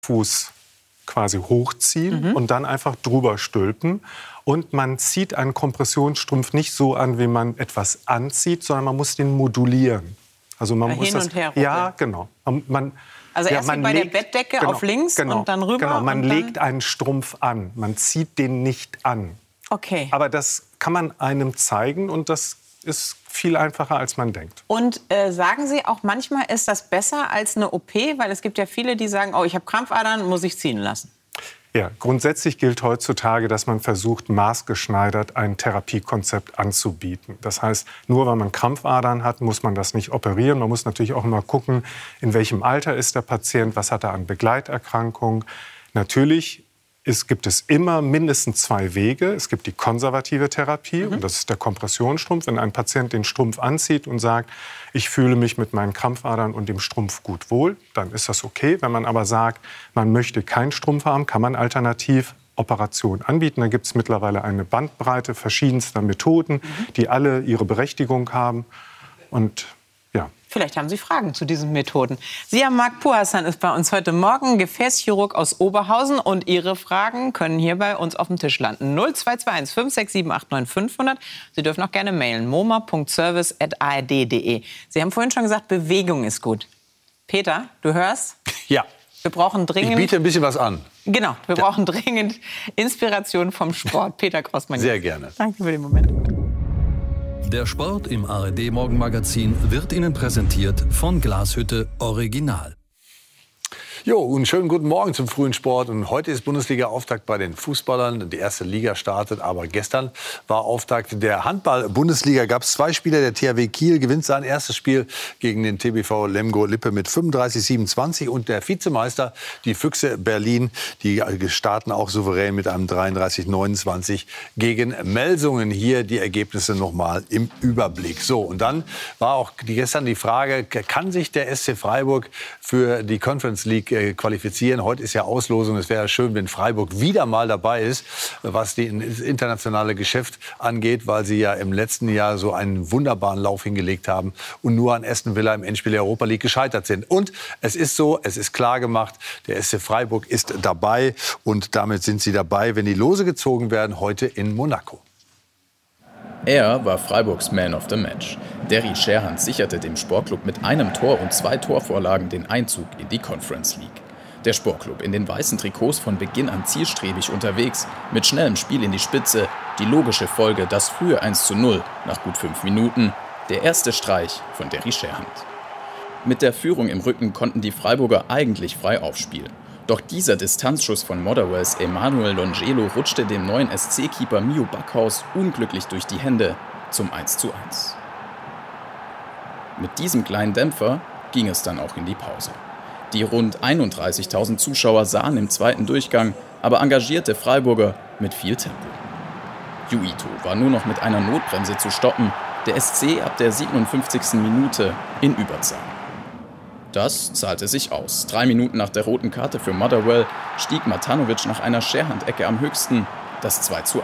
Fuß quasi hochziehen und dann einfach drüber stülpen. Und man zieht einen Kompressionsstrumpf nicht so an, wie man etwas anzieht, sondern man muss den modulieren. Also man muss hin das, und her ruckeln. ja, genau. Also erst wie bei der Bettdecke auf links und dann rüber. Genau, man und dann legt einen Strumpf an, man zieht den nicht an. Okay. Aber das kann man einem zeigen und das ist viel einfacher, als man denkt. Und sagen Sie auch, manchmal ist das besser als eine OP? Weil es gibt ja viele, die sagen, oh, ich habe Krampfadern, muss ich ziehen lassen. Ja, grundsätzlich gilt heutzutage, dass man versucht, maßgeschneidert ein Therapiekonzept anzubieten. Das heißt, nur weil man Krampfadern hat, muss man das nicht operieren. Man muss natürlich auch immer gucken, in welchem Alter ist der Patient, was hat er an Begleiterkrankungen. Natürlich gibt es immer mindestens 2 Wege. Es gibt die konservative Therapie, und das ist der Kompressionsstrumpf. Wenn ein Patient den Strumpf anzieht und sagt, ich fühle mich mit meinen Krampfadern und dem Strumpf gut wohl, dann ist das okay. Wenn man aber sagt, man möchte keinen Strumpf haben, kann man alternativ Operationen anbieten. Da gibt es mittlerweile eine Bandbreite verschiedenster Methoden, die alle ihre Berechtigung haben. Und ja. Vielleicht haben Sie Fragen zu diesen Methoden. Siamak Puhasan ist bei uns heute Morgen, Gefäßchirurg aus Oberhausen. Und Ihre Fragen können hier bei uns auf dem Tisch landen. 0221 567 89 500. Sie dürfen auch gerne mailen. moma.service@ard.de. Sie haben vorhin schon gesagt, Bewegung ist gut. Peter, du hörst? Ja. Wir brauchen dringend... Ich biete ein bisschen was an. Genau, wir brauchen dringend Inspiration vom Sport. Peter Grossmann. Sehr gerne. Danke für den Moment. Der Sport im ARD-Morgenmagazin wird Ihnen präsentiert von Glashütte Original. Jo, und schönen guten Morgen zum frühen Sport. Und heute ist Bundesliga-Auftakt bei den Fußballern. Die erste Liga startet, aber gestern war Auftakt der Handball-Bundesliga. Gab es 2 Spiele. Der THW Kiel gewinnt sein erstes Spiel gegen den TBV Lemgo-Lippe mit 35-27. Und der Vizemeister, die Füchse Berlin, die starten auch souverän mit einem 33-29 gegen Melsungen. Hier die Ergebnisse nochmal im Überblick. So, und dann war auch gestern die Frage, kann sich der SC Freiburg für die Conference League qualifizieren? Heute ist ja Auslosung. Es wäre schön, wenn Freiburg wieder mal dabei ist, was das internationale Geschäft angeht, weil sie ja im letzten Jahr so einen wunderbaren Lauf hingelegt haben und nur an Aston Villa im Endspiel der Europa League gescheitert sind. Und es ist so, es ist klar gemacht, der SC Freiburg ist dabei und damit sind sie dabei, wenn die Lose gezogen werden, heute in Monaco. Er war Freiburgs Man of the Match. Derry Sherhand sicherte dem Sportclub mit einem Tor und 2 Torvorlagen den Einzug in die Conference League. Der Sportclub in den weißen Trikots von Beginn an zielstrebig unterwegs, mit schnellem Spiel in die Spitze, die logische Folge das frühe 1:0 nach gut 5 Minuten, der erste Streich von Derry Sherhand. Mit der Führung im Rücken konnten die Freiburger eigentlich frei aufspielen. Doch dieser Distanzschuss von Motherwells Emanuel Longelo rutschte dem neuen SC-Keeper Mio Backhaus unglücklich durch die Hände zum 1:1. Mit diesem kleinen Dämpfer ging es dann auch in die Pause. Die rund 31.000 Zuschauer sahen im zweiten Durchgang aber engagierte Freiburger mit viel Tempo. Juito war nur noch mit einer Notbremse zu stoppen, der SC ab der 57. Minute in Überzahl. Das zahlte sich aus. 3 Minuten nach der roten Karte für Motherwell stieg Matanovic nach einer Sherhand-Ecke am höchsten das 2:1.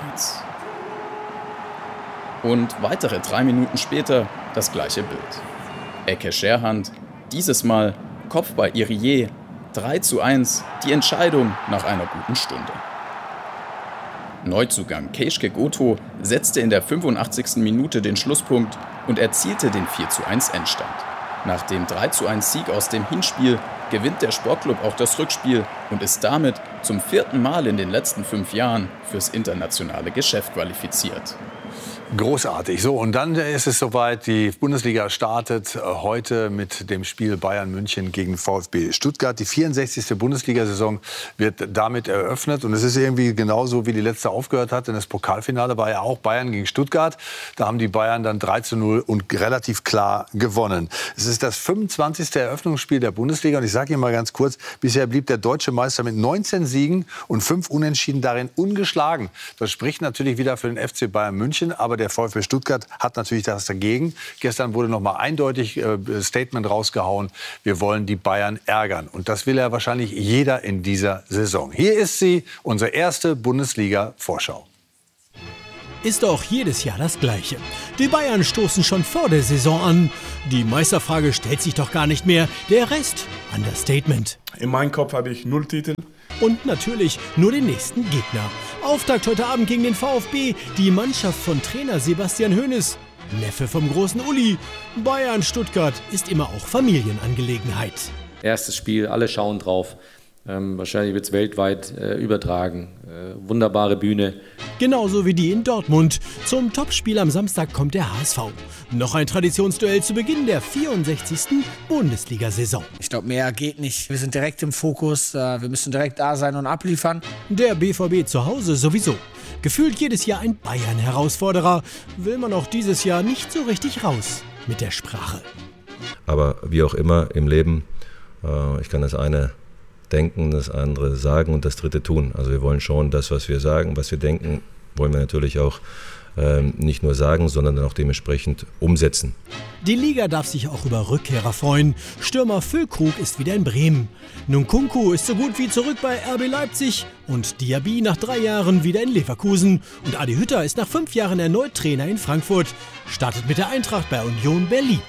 Und weitere 3 Minuten später das gleiche Bild. Ecke Sherhand, dieses Mal Kopfball Irié, 3:1, die Entscheidung nach einer guten Stunde. Neuzugang Keishke Goto setzte in der 85. Minute den Schlusspunkt und erzielte den 4:1 Endstand. Nach dem 3:1 Sieg aus dem Hinspiel gewinnt der Sportclub auch das Rückspiel und ist damit zum 4. Mal in den letzten 5 Jahren fürs internationale Geschäft qualifiziert. Großartig. So, und dann ist es soweit. Die Bundesliga startet heute mit dem Spiel Bayern München gegen VfB Stuttgart. Die 64. Bundesliga-Saison wird damit eröffnet. Und es ist irgendwie genauso, wie die letzte aufgehört hat. Denn das Pokalfinale war ja auch Bayern gegen Stuttgart. Da haben die Bayern dann 3:0 und relativ klar gewonnen. Es ist das 25. Eröffnungsspiel der Bundesliga. Und ich sage Ihnen mal ganz kurz, bisher blieb der deutsche Meister mit 19 Siegen und 5 Unentschieden darin ungeschlagen. Das spricht natürlich wieder für den FC Bayern München. Aber der VfB Stuttgart hat natürlich das dagegen. Gestern wurde noch mal eindeutig Statement rausgehauen, wir wollen die Bayern ärgern. Und das will ja wahrscheinlich jeder in dieser Saison. Hier ist sie, unsere erste Bundesliga-Vorschau. ist auch jedes Jahr das Gleiche. Die Bayern stoßen schon vor der Saison an. Die Meisterfrage stellt sich doch gar nicht mehr. Der Rest, Understatement. In meinem Kopf habe ich 0 Titel. Und natürlich nur den nächsten Gegner. Auftakt heute Abend gegen den VfB, die Mannschaft von Trainer Sebastian Hoeneß. Neffe vom großen Uli. Bayern-Stuttgart ist immer auch Familienangelegenheit. Erstes Spiel, alle schauen drauf. Wahrscheinlich wird es weltweit übertragen. Wunderbare Bühne. Genauso wie die in Dortmund. Zum Topspiel am Samstag kommt der HSV. Noch ein Traditionsduell zu Beginn der 64. Bundesliga-Saison. Ich glaube, mehr geht nicht. Wir sind direkt im Fokus. Wir müssen direkt da sein und abliefern. Der BVB zu Hause sowieso. Gefühlt jedes Jahr ein Bayern-Herausforderer. Will man auch dieses Jahr nicht so richtig raus mit der Sprache. Aber wie auch immer im Leben, ich kann das eine denken, das andere sagen und das dritte tun. Also wir wollen schon das, was wir sagen, was wir denken, wollen wir natürlich auch nicht nur sagen, sondern dann auch dementsprechend umsetzen. Die Liga darf sich auch über Rückkehrer freuen. Stürmer Füllkrug ist wieder in Bremen. Nkunku ist so gut wie zurück bei RB Leipzig und Diaby nach 3 Jahren wieder in Leverkusen. Und Adi Hütter ist nach 5 Jahren erneut Trainer in Frankfurt. Startet mit der Eintracht bei Union Berlin.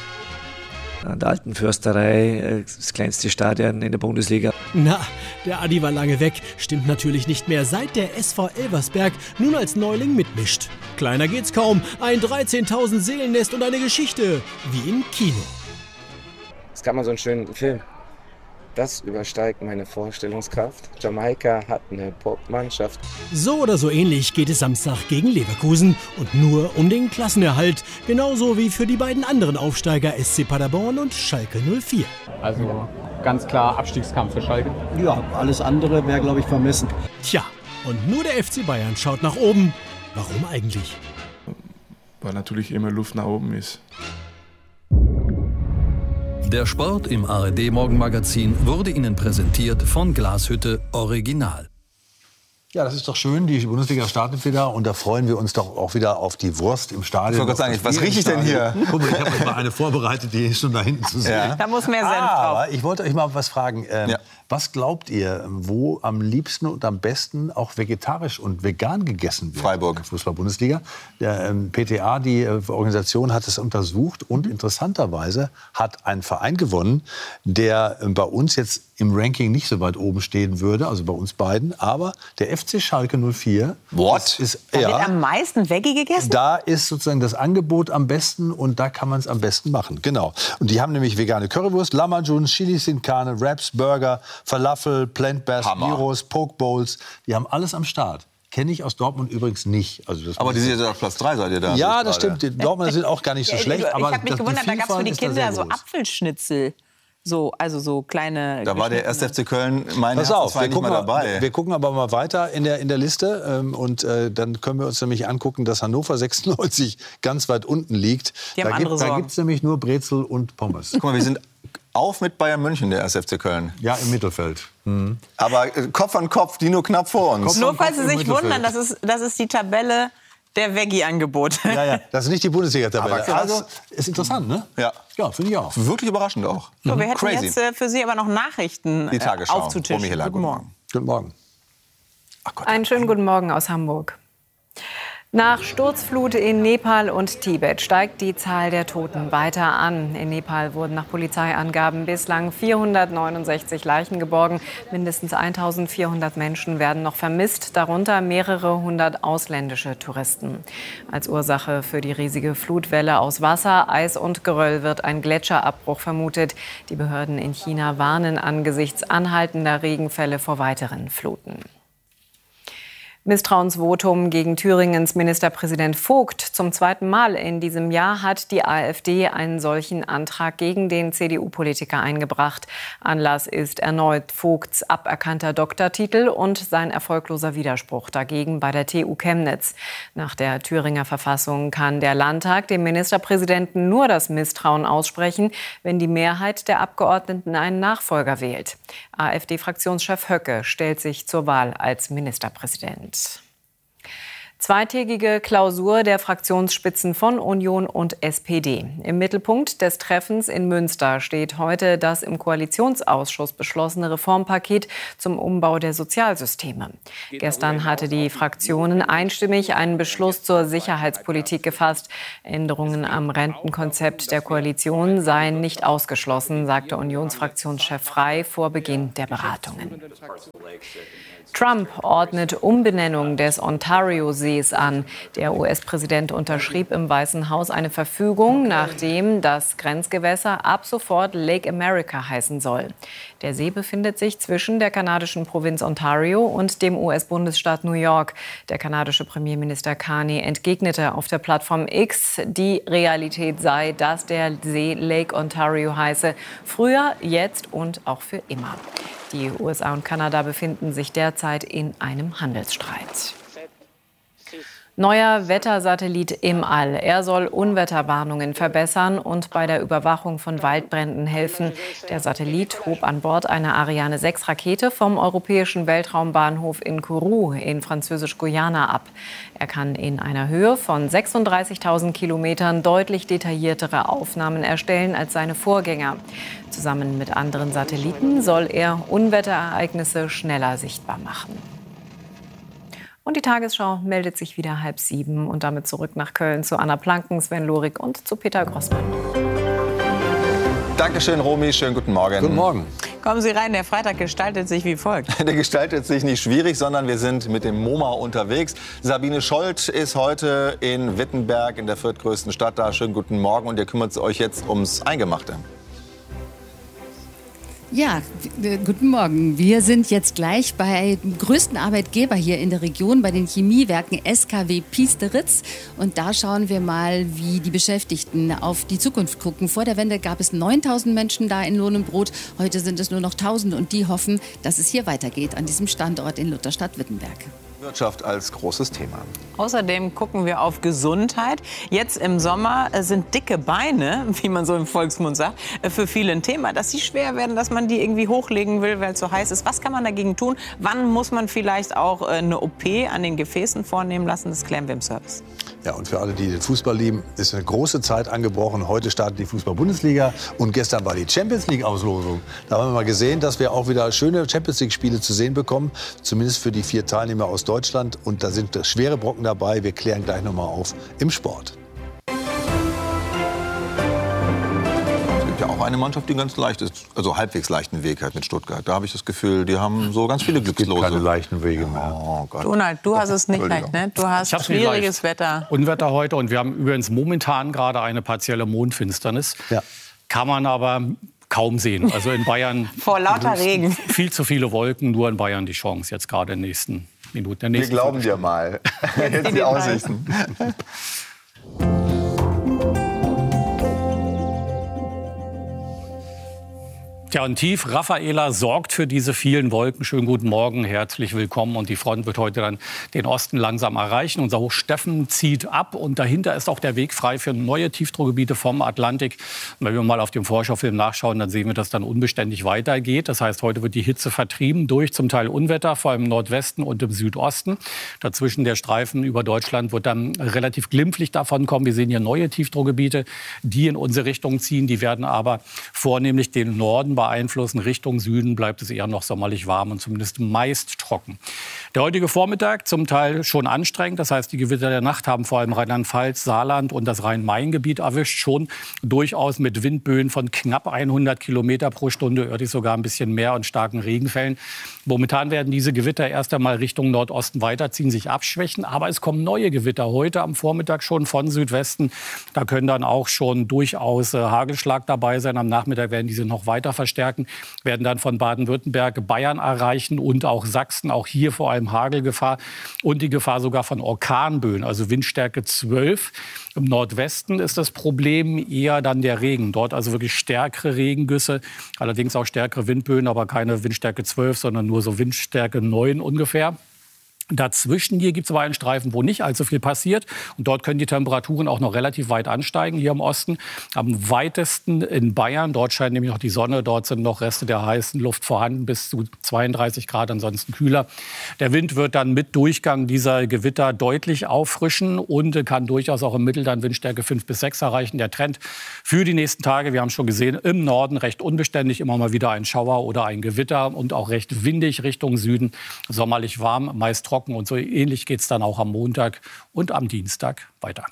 An der Alten Försterei, das kleinste Stadion in der Bundesliga. Na, der Adi war lange weg, stimmt natürlich nicht mehr, seit der SV Elversberg nun als Neuling mitmischt. Kleiner geht's kaum, ein 13.000 Seelennest und eine Geschichte, wie im Kino. Es gab mal so einen schönen Film. Das übersteigt meine Vorstellungskraft. Jamaika hat eine Popmannschaft. So oder so ähnlich geht es Samstag gegen Leverkusen und nur um den Klassenerhalt. Genauso wie für die beiden anderen Aufsteiger SC Paderborn und Schalke 04. Also ganz klar Abstiegskampf für Schalke. Ja, alles andere wäre, glaube ich, vermessen. Tja, und nur der FC Bayern schaut nach oben. Warum eigentlich? Weil natürlich immer Luft nach oben ist. Der Sport im ARD-Morgenmagazin wurde Ihnen präsentiert von Glashütte Original. Ja, das ist doch schön. Die Bundesliga startet wieder und da freuen wir uns doch auch wieder auf die Wurst im Stadion. Ich wollte gerade sagen, was rieche ich denn hier? Guck mal, ich habe euch mal eine vorbereitet, die ist schon da hinten zu sehen. Ja. Da muss mehr Senf drauf. Aber ich wollte euch mal was fragen. Was glaubt ihr, wo am liebsten und am besten auch vegetarisch und vegan gegessen wird? Freiburg. Fußball-Bundesliga. Der PTA, die Organisation, hat es untersucht und interessanterweise hat ein Verein gewonnen, der bei uns jetzt im Ranking nicht so weit oben stehen würde, also bei uns beiden, aber der FC Schalke 04 ist da wird am meisten Veggie gegessen? Da ist sozusagen das Angebot am besten und da kann man es am besten machen. Genau. Und die haben nämlich vegane Currywurst, Lamajun, Chili sin Carne, Wraps, Burger, Falafel, Plant-Based, Gyros, Poke Bowls. Die haben alles am Start. Kenne ich aus Dortmund übrigens nicht. Also das aber die sind ja auf Platz 3, seid ihr da? Ja, das stimmt. Die Dortmunder sind auch gar nicht so schlecht. Ich habe mich gewundert, da gab es für die Kinder so Apfelschnitzel. Also so kleine. Da war der 1. FC Köln, mein Herz, das war nicht mal dabei. Wir gucken aber mal weiter in der Liste. Und dann können wir uns nämlich angucken, dass Hannover 96 ganz weit unten liegt. Da gibt es nämlich nur Brezel und Pommes. Guck mal, wir sind auf mit Bayern München, der 1. FC Köln. Ja, im Mittelfeld. Mhm. Aber Kopf an Kopf, die nur knapp vor uns. Nur falls Sie sich wundern, das ist die Tabelle der Veggie-Angebote. Ja, das ist nicht die Bundesliga-Tabelle. Also, ist interessant, ne? Ja, finde ich auch. Wirklich überraschend auch. So, wir hätten jetzt für Sie aber noch Nachrichten aufzutischen. Guten Morgen. Guten Morgen. Einen schönen guten Morgen aus Hamburg. Nach Sturzflut in Nepal und Tibet steigt die Zahl der Toten weiter an. In Nepal wurden nach Polizeiangaben bislang 469 Leichen geborgen. Mindestens 1400 Menschen werden noch vermisst, darunter mehrere hundert ausländische Touristen. Als Ursache für die riesige Flutwelle aus Wasser, Eis und Geröll wird ein Gletscherabbruch vermutet. Die Behörden in China warnen angesichts anhaltender Regenfälle vor weiteren Fluten. Misstrauensvotum gegen Thüringens Ministerpräsident Vogt. Zum 2. Mal in diesem Jahr hat die AfD einen solchen Antrag gegen den CDU-Politiker eingebracht. Anlass ist erneut Vogts aberkannter Doktortitel und sein erfolgloser Widerspruch dagegen bei der TU Chemnitz. Nach der Thüringer Verfassung kann der Landtag dem Ministerpräsidenten nur das Misstrauen aussprechen, wenn die Mehrheit der Abgeordneten einen Nachfolger wählt. AfD-Fraktionschef Höcke stellt sich zur Wahl als Ministerpräsident. Zweitägige Klausur der Fraktionsspitzen von Union und SPD. Im Mittelpunkt des Treffens in Münster steht heute das im Koalitionsausschuss beschlossene Reformpaket zum Umbau der Sozialsysteme. Gestern hatte die Fraktionen einstimmig einen Beschluss zur Sicherheitspolitik gefasst. Änderungen am Rentenkonzept der Koalition seien nicht ausgeschlossen, sagte Unionsfraktionschef Frey vor Beginn der Beratungen. Trump ordnet Umbenennung des Ontario-Sees an. Der US-Präsident unterschrieb im Weißen Haus eine Verfügung, nachdem das Grenzgewässer ab sofort Lake America heißen soll. Der See befindet sich zwischen der kanadischen Provinz Ontario und dem US-Bundesstaat New York. Der kanadische Premierminister Carney entgegnete auf der Plattform X, die Realität sei, dass der See Lake Ontario heiße. Früher, jetzt und auch für immer. Die USA und Kanada befinden sich derzeit in einem Handelsstreit. Neuer Wettersatellit im All. Er soll Unwetterwarnungen verbessern und bei der Überwachung von Waldbränden helfen. Der Satellit hob an Bord einer Ariane 6 Rakete vom europäischen Weltraumbahnhof in Kourou in Französisch-Guyana ab. Er kann in einer Höhe von 36.000 Kilometern deutlich detailliertere Aufnahmen erstellen als seine Vorgänger. Zusammen mit anderen Satelliten soll er Unwetterereignisse schneller sichtbar machen. Und die Tagesschau meldet sich wieder 6:30 und damit zurück nach Köln zu Anna Planken, Sven Lorik und zu Peter Grossmann. Dankeschön, Romy. Schönen guten Morgen. Guten Morgen. Kommen Sie rein, der Freitag gestaltet sich wie folgt. Der gestaltet sich nicht schwierig, sondern wir sind mit dem MoMA unterwegs. Sabine Scholz ist heute in Wittenberg, in der viertgrößten Stadt da. Schönen guten Morgen und ihr kümmert euch jetzt ums Eingemachte. Ja, guten Morgen. Wir sind jetzt gleich bei dem größten Arbeitgeber hier in der Region, bei den Chemiewerken SKW Piesteritz. Und da schauen wir mal, wie die Beschäftigten auf die Zukunft gucken. Vor der Wende gab es 9.000 Menschen da in Lohn und Brot. Heute sind es nur noch 1.000 und die hoffen, dass es hier weitergeht an diesem Standort in Lutherstadt-Wittenberg. Wirtschaft als großes Thema. Außerdem gucken wir auf Gesundheit. Jetzt im Sommer sind dicke Beine, wie man so im Volksmund sagt, für viele ein Thema, dass sie schwer werden, dass man die irgendwie hochlegen will, weil es so heiß ist. Was kann man dagegen tun? Wann muss man vielleicht auch eine OP an den Gefäßen vornehmen lassen? Das klären wir im Service. Ja, und für alle, die den Fußball lieben, ist eine große Zeit angebrochen. Heute startet die Fußball-Bundesliga und gestern war die Champions-League-Auslosung. Da haben wir mal gesehen, dass wir auch wieder schöne Champions-League-Spiele zu sehen bekommen. Zumindest für die 4 Teilnehmer aus Deutschland. Und da sind schwere Brocken dabei. Wir klären gleich noch mal auf im Sport. Es gibt ja auch eine Mannschaft, die ganz leicht ist, also halbwegs leichten Weg hat mit Stuttgart. Da habe ich das Gefühl, die haben so ganz viele Glückslose. Es gibt keine leichten Wege mehr. Oh Gott. Donald, du hast es nicht leicht, ne? Du hast schwieriges Wetter. Unwetter heute und wir haben übrigens momentan gerade eine partielle Mondfinsternis. Ja. Kann man aber kaum sehen. Also in Bayern vor lauter Regen. Viel zu viele Wolken, nur in Bayern die Chance jetzt gerade in den nächsten Minuten. Wir glauben dir mal. Jetzt die Aussichten. Tja, und tief, Raffaela sorgt für diese vielen Wolken. Schönen guten Morgen, herzlich willkommen. Und die Front wird heute dann den Osten langsam erreichen. Unser Hoch Steffen zieht ab und dahinter ist auch der Weg frei für neue Tiefdruckgebiete vom Atlantik. Und wenn wir mal auf dem Vorschaufilm nachschauen, dann sehen wir, dass dann unbeständig weitergeht. Das heißt, heute wird die Hitze vertrieben durch zum Teil Unwetter, vor allem im Nordwesten und im Südosten. Dazwischen der Streifen über Deutschland wird dann relativ glimpflich davon kommen. Wir sehen hier neue Tiefdruckgebiete, die in unsere Richtung ziehen. Die werden aber vornehmlich den Norden beeinflussen. Richtung Süden bleibt es eher noch sommerlich warm und zumindest meist trocken. Der heutige Vormittag zum Teil schon anstrengend. Das heißt, die Gewitter der Nacht haben vor allem Rheinland-Pfalz, Saarland und das Rhein-Main-Gebiet erwischt. Schon durchaus mit Windböen von knapp 100 Kilometer pro Stunde, örtlich sogar ein bisschen mehr und starken Regenfällen. Momentan werden diese Gewitter erst einmal Richtung Nordosten weiterziehen, sich abschwächen. Aber es kommen neue Gewitter heute am Vormittag schon von Südwesten. Da können dann auch schon durchaus Hagelschlag dabei sein. Am Nachmittag werden diese noch weiter verstärken, werden dann von Baden-Württemberg, Bayern erreichen und auch Sachsen. Auch hier vor allem Hagelgefahr und die Gefahr sogar von Orkanböen, also Windstärke 12. Im Nordwesten ist das Problem eher dann der Regen. Dort also wirklich stärkere Regengüsse, allerdings auch stärkere Windböen, aber keine Windstärke 12, sondern nur so Windstärke 9 ungefähr. Dazwischen hier gibt es aber einen Streifen, wo nicht allzu viel passiert. Und dort können die Temperaturen auch noch relativ weit ansteigen, hier im Osten. Am weitesten in Bayern. Dort scheint nämlich noch die Sonne. Dort sind noch Reste der heißen Luft vorhanden, bis zu 32 Grad, ansonsten kühler. Der Wind wird dann mit Durchgang dieser Gewitter deutlich auffrischen und kann durchaus auch im Mittel dann Windstärke 5 bis 6 erreichen. Der Trend für die nächsten Tage, wir haben schon gesehen, im Norden recht unbeständig. Immer mal wieder ein Schauer oder ein Gewitter und auch recht windig Richtung Süden. Sommerlich warm, meist trocken. Und so ähnlich geht es dann auch am Montag und am Dienstag weiter.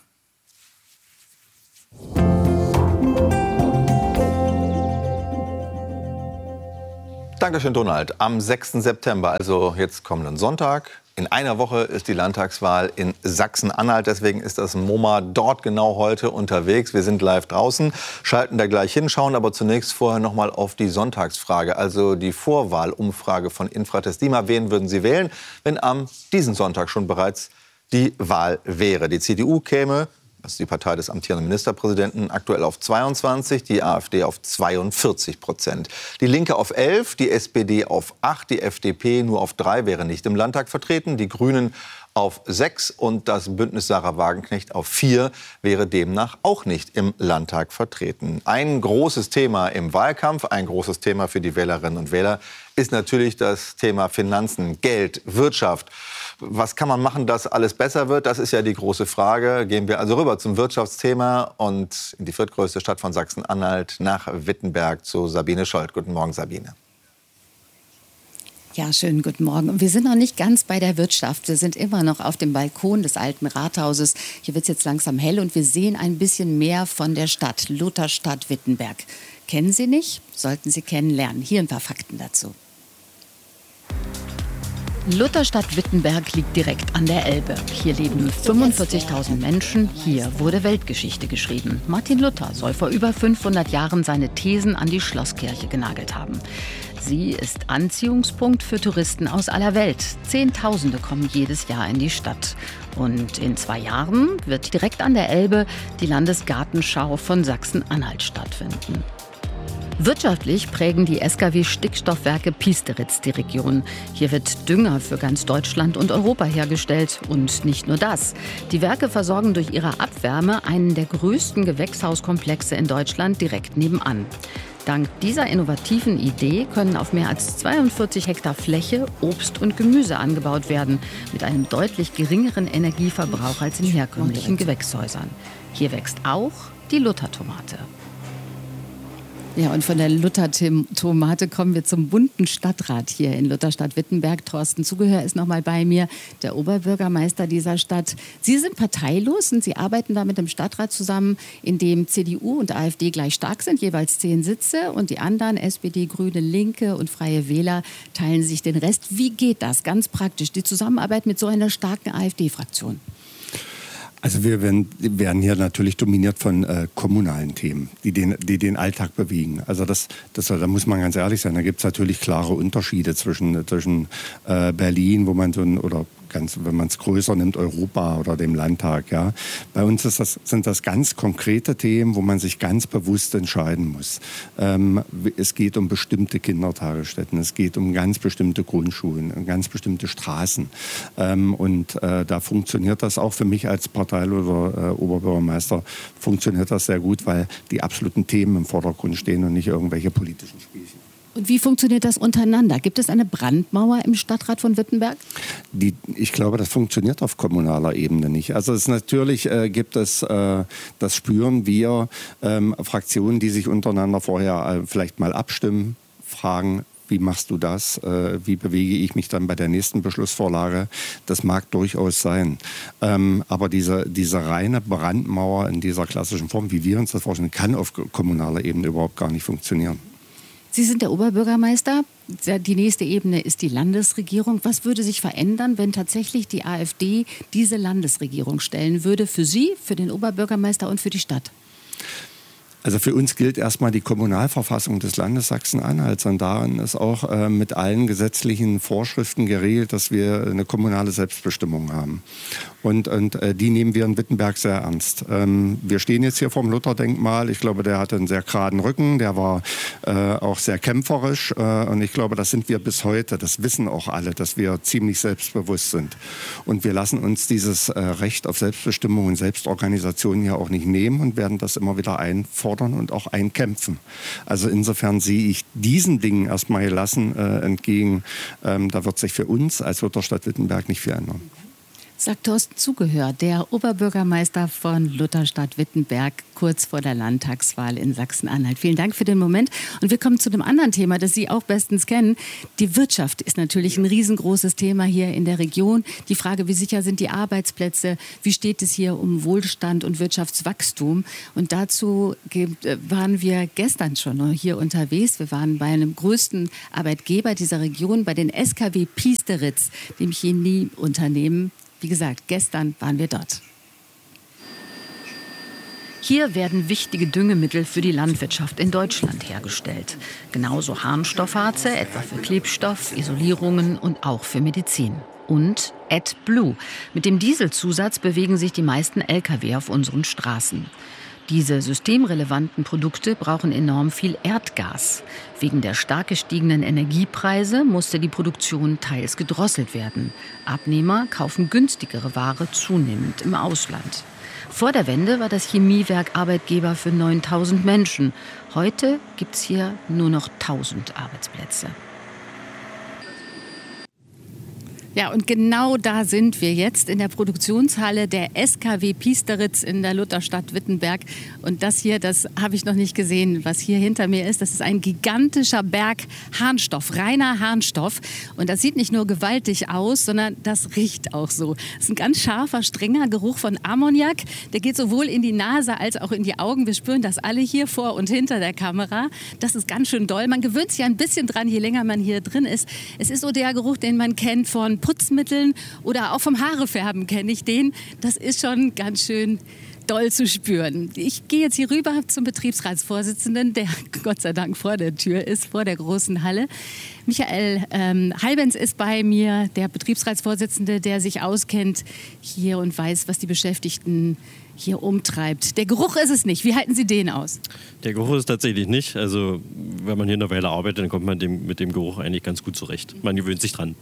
Dankeschön, Donald. Am 6. September, also jetzt kommenden Sonntag, in einer Woche ist die Landtagswahl in Sachsen-Anhalt. Deswegen ist das MoMA dort genau heute unterwegs. Wir sind live draußen, schalten da gleich hin, schauen aber zunächst vorher noch mal auf die Sonntagsfrage, also die Vorwahlumfrage von Infratest DIMA. Wen würden Sie wählen, wenn am diesen Sonntag schon bereits die Wahl wäre? Die CDU käme, das ist die Partei des amtierenden Ministerpräsidenten, aktuell auf 22, die AfD auf 42%. Die Linke auf 11, die SPD auf 8, die FDP nur auf 3, wäre nicht im Landtag vertreten. Die Grünen auf 6 und das Bündnis Sarah Wagenknecht auf 4 wäre demnach auch nicht im Landtag vertreten. Ein großes Thema im Wahlkampf, ein großes Thema für die Wählerinnen und Wähler ist natürlich das Thema Finanzen, Geld, Wirtschaft. Was kann man machen, dass alles besser wird? Das ist ja die große Frage. Gehen wir also rüber zum Wirtschaftsthema und in die viertgrößte Stadt von Sachsen-Anhalt nach Wittenberg zu Sabine Scholz. Guten Morgen, Sabine. Ja, schönen guten Morgen. Wir sind noch nicht ganz bei der Wirtschaft. Wir sind immer noch auf dem Balkon des alten Rathauses. Hier wird es jetzt langsam hell und wir sehen ein bisschen mehr von der Stadt, Lutherstadt Wittenberg. Kennen Sie nicht? Sollten Sie kennenlernen. Hier ein paar Fakten dazu. Lutherstadt Wittenberg liegt direkt an der Elbe. Hier leben 45.000 Menschen. Hier wurde Weltgeschichte geschrieben. Martin Luther soll vor über 500 Jahren seine Thesen an die Schlosskirche genagelt haben. Sie ist Anziehungspunkt für Touristen aus aller Welt. Zehntausende kommen jedes Jahr in die Stadt. Und in 2 Jahren wird direkt an der Elbe die Landesgartenschau von Sachsen-Anhalt stattfinden. Wirtschaftlich prägen die SKW-Stickstoffwerke Piesteritz die Region. Hier wird Dünger für ganz Deutschland und Europa hergestellt. Und nicht nur das. Die Werke versorgen durch ihre Abwärme einen der größten Gewächshauskomplexe in Deutschland direkt nebenan. Dank dieser innovativen Idee können auf mehr als 42 Hektar Fläche Obst und Gemüse angebaut werden, mit einem deutlich geringeren Energieverbrauch als in herkömmlichen Gewächshäusern. Hier wächst auch die Luthertomate. Ja, und von der Luther-Tomate kommen wir zum bunten Stadtrat hier in Lutherstadt Wittenberg. Thorsten Zugehör ist noch mal bei mir, der Oberbürgermeister dieser Stadt. Sie sind parteilos und Sie arbeiten da mit dem Stadtrat zusammen, in dem CDU und AfD gleich stark sind, jeweils 10 Sitze. Und die anderen, SPD, Grüne, Linke und Freie Wähler, teilen sich den Rest. Wie geht das ganz praktisch, die Zusammenarbeit mit so einer starken AfD-Fraktion? Also wir werden hier natürlich dominiert von kommunalen Themen, die den Alltag bewegen. Also da muss man ganz ehrlich sein, da gibt es natürlich klare Unterschiede zwischen Berlin, wo man oder wenn man es größer nimmt, Europa oder dem Landtag. Ja. Bei uns sind das ganz konkrete Themen, wo man sich ganz bewusst entscheiden muss. Es geht um bestimmte Kindertagesstätten, es geht um ganz bestimmte Grundschulen, um ganz bestimmte Straßen. Und da funktioniert das auch für mich als parteiloser Oberbürgermeister, funktioniert das sehr gut, weil die absoluten Themen im Vordergrund stehen und nicht irgendwelche politischen Spielchen. Und wie funktioniert das untereinander? Gibt es eine Brandmauer im Stadtrat von Wittenberg? Ich glaube, das funktioniert auf kommunaler Ebene nicht. Also natürlich gibt es, das spüren wir, Fraktionen, die sich untereinander vorher vielleicht mal abstimmen, fragen, wie machst du das? Wie bewege ich mich dann bei der nächsten Beschlussvorlage? Das mag durchaus sein. Aber diese reine Brandmauer in dieser klassischen Form, wie wir uns das vorstellen, kann auf kommunaler Ebene überhaupt gar nicht funktionieren. Sie sind der Oberbürgermeister. Die nächste Ebene ist die Landesregierung. Was würde sich verändern, wenn tatsächlich die AfD diese Landesregierung stellen würde? Für Sie, für den Oberbürgermeister und für die Stadt? Also für uns gilt erstmal die Kommunalverfassung des Landes Sachsen-Anhalt. Und darin ist auch mit allen gesetzlichen Vorschriften geregelt, dass wir eine kommunale Selbstbestimmung haben. Und die nehmen wir in Wittenberg sehr ernst. Wir stehen jetzt hier vorm Luther-Denkmal. Ich glaube, der hatte einen sehr geraden Rücken. Der war auch sehr kämpferisch. Und ich glaube, das sind wir bis heute. Das wissen auch alle, dass wir ziemlich selbstbewusst sind. Und wir lassen uns dieses Recht auf Selbstbestimmung und Selbstorganisation hier auch nicht nehmen und werden das immer wieder einfordern und auch einkämpfen. Also insofern sehe ich diesen Dingen erstmal gelassen entgegen. Da wird sich für uns als Lutherstadt Wittenberg nicht viel ändern. Sagt Thorsten Zugehör, der Oberbürgermeister von Lutherstadt-Wittenberg, kurz vor der Landtagswahl in Sachsen-Anhalt. Vielen Dank für den Moment. Und wir kommen zu einem anderen Thema, das Sie auch bestens kennen. Die Wirtschaft ist natürlich ein riesengroßes Thema hier in der Region. Die Frage, wie sicher sind die Arbeitsplätze? Wie steht es hier um Wohlstand und Wirtschaftswachstum? Und dazu waren wir gestern schon hier unterwegs. Wir waren bei einem größten Arbeitgeber dieser Region, bei den SKW Piesteritz, dem Chemieunternehmen. Wie gesagt, gestern waren wir dort. Hier werden wichtige Düngemittel für die Landwirtschaft in Deutschland hergestellt. Genauso Harnstoffharze, etwa für Klebstoff, Isolierungen und auch für Medizin. Und AdBlue. Mit dem Dieselzusatz bewegen sich die meisten Lkw auf unseren Straßen. Diese systemrelevanten Produkte brauchen enorm viel Erdgas. Wegen der stark gestiegenen Energiepreise musste die Produktion teils gedrosselt werden. Abnehmer kaufen günstigere Ware zunehmend im Ausland. Vor der Wende war das Chemiewerk Arbeitgeber für 9.000 Menschen. Heute gibt es hier nur noch 1.000 Arbeitsplätze. Ja, und genau da sind wir jetzt in der Produktionshalle der SKW Piesteritz in der Lutherstadt Wittenberg. Und das hier, das habe ich noch nicht gesehen, was hier hinter mir ist. Das ist ein gigantischer Berg Harnstoff, reiner Harnstoff. Und das sieht nicht nur gewaltig aus, sondern das riecht auch so. Das ist ein ganz scharfer, strenger Geruch von Ammoniak. Der geht sowohl in die Nase als auch in die Augen. Wir spüren das alle hier vor und hinter der Kamera. Das ist ganz schön doll. Man gewöhnt sich ein bisschen dran, je länger man hier drin ist. Es ist so der Geruch, den man kennt von Putzmitteln oder auch vom Haarefärben kenne ich den. Das ist schon ganz schön doll zu spüren. Ich gehe jetzt hier rüber zum Betriebsratsvorsitzenden, der Gott sei Dank vor der Tür ist, vor der großen Halle. Michael Heilbenz ist bei mir, der Betriebsratsvorsitzende, der sich auskennt hier und weiß, was die Beschäftigten hier umtreibt. Der Geruch ist es nicht. Wie halten Sie den aus? Der Geruch ist tatsächlich nicht. Also wenn man hier eine Weile arbeitet, dann kommt man mit dem Geruch eigentlich ganz gut zurecht. Man gewöhnt sich dran.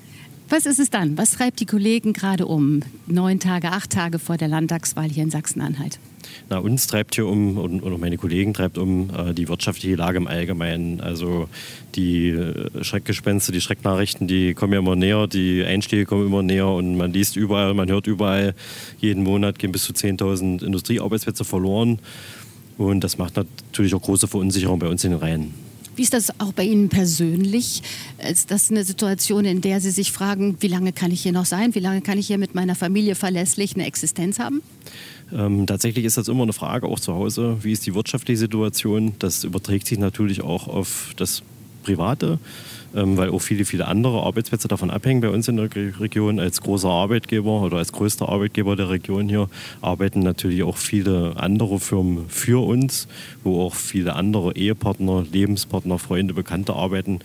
Was ist es dann? Was treibt die Kollegen gerade um? 9 Tage, 8 Tage vor der Landtagswahl hier in Sachsen-Anhalt. Na, uns treibt hier und meine Kollegen treibt die wirtschaftliche Lage im Allgemeinen. Also die Schreckgespenster, die Schrecknachrichten, die kommen ja immer näher, die Einschläge kommen immer näher und man liest überall, man hört überall, jeden Monat gehen bis zu 10.000 Industriearbeitsplätze verloren. Und das macht natürlich auch große Verunsicherung bei uns in den Reihen. Wie ist das auch bei Ihnen persönlich? Ist das eine Situation, in der Sie sich fragen, wie lange kann ich hier noch sein? Wie lange kann ich hier mit meiner Familie verlässlich eine Existenz haben? Tatsächlich ist das immer eine Frage, auch zu Hause. Wie ist die wirtschaftliche Situation? Das überträgt sich natürlich auch auf das Private, weil auch viele andere Arbeitsplätze davon abhängen bei uns in der Region. Als großer Arbeitgeber oder als größter Arbeitgeber der Region hier arbeiten natürlich auch viele andere Firmen für uns, wo auch viele andere Ehepartner, Lebenspartner, Freunde, Bekannte arbeiten.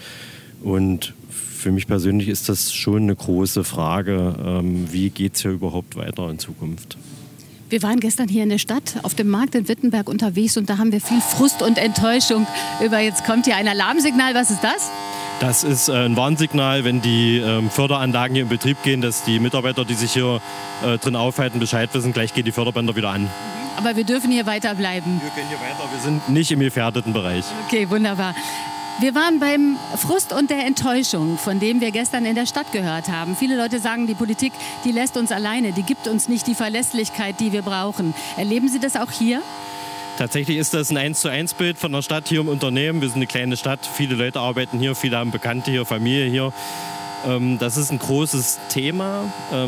Und für mich persönlich ist das schon eine große Frage, wie geht es hier überhaupt weiter in Zukunft? Wir waren gestern hier in der Stadt auf dem Markt in Wittenberg unterwegs und da haben wir viel Frust und Enttäuschung über, jetzt kommt hier ein Alarmsignal, was ist das? Das ist ein Warnsignal, wenn die Förderanlagen hier in Betrieb gehen, dass die Mitarbeiter, die sich hier drin aufhalten, Bescheid wissen, gleich gehen die Förderbänder wieder an. Aber wir dürfen hier weiter bleiben. Wir können hier weiter, wir sind nicht im gefährdeten Bereich. Okay, wunderbar. Wir waren beim Frust und der Enttäuschung, von dem wir gestern in der Stadt gehört haben. Viele Leute sagen, die Politik, die lässt uns alleine, die gibt uns nicht die Verlässlichkeit, die wir brauchen. Erleben Sie das auch hier? Tatsächlich ist das ein 1:1 Bild von der Stadt hier im Unternehmen. Wir sind eine kleine Stadt, viele Leute arbeiten hier, viele haben Bekannte hier, Familie hier. Das ist ein großes Thema,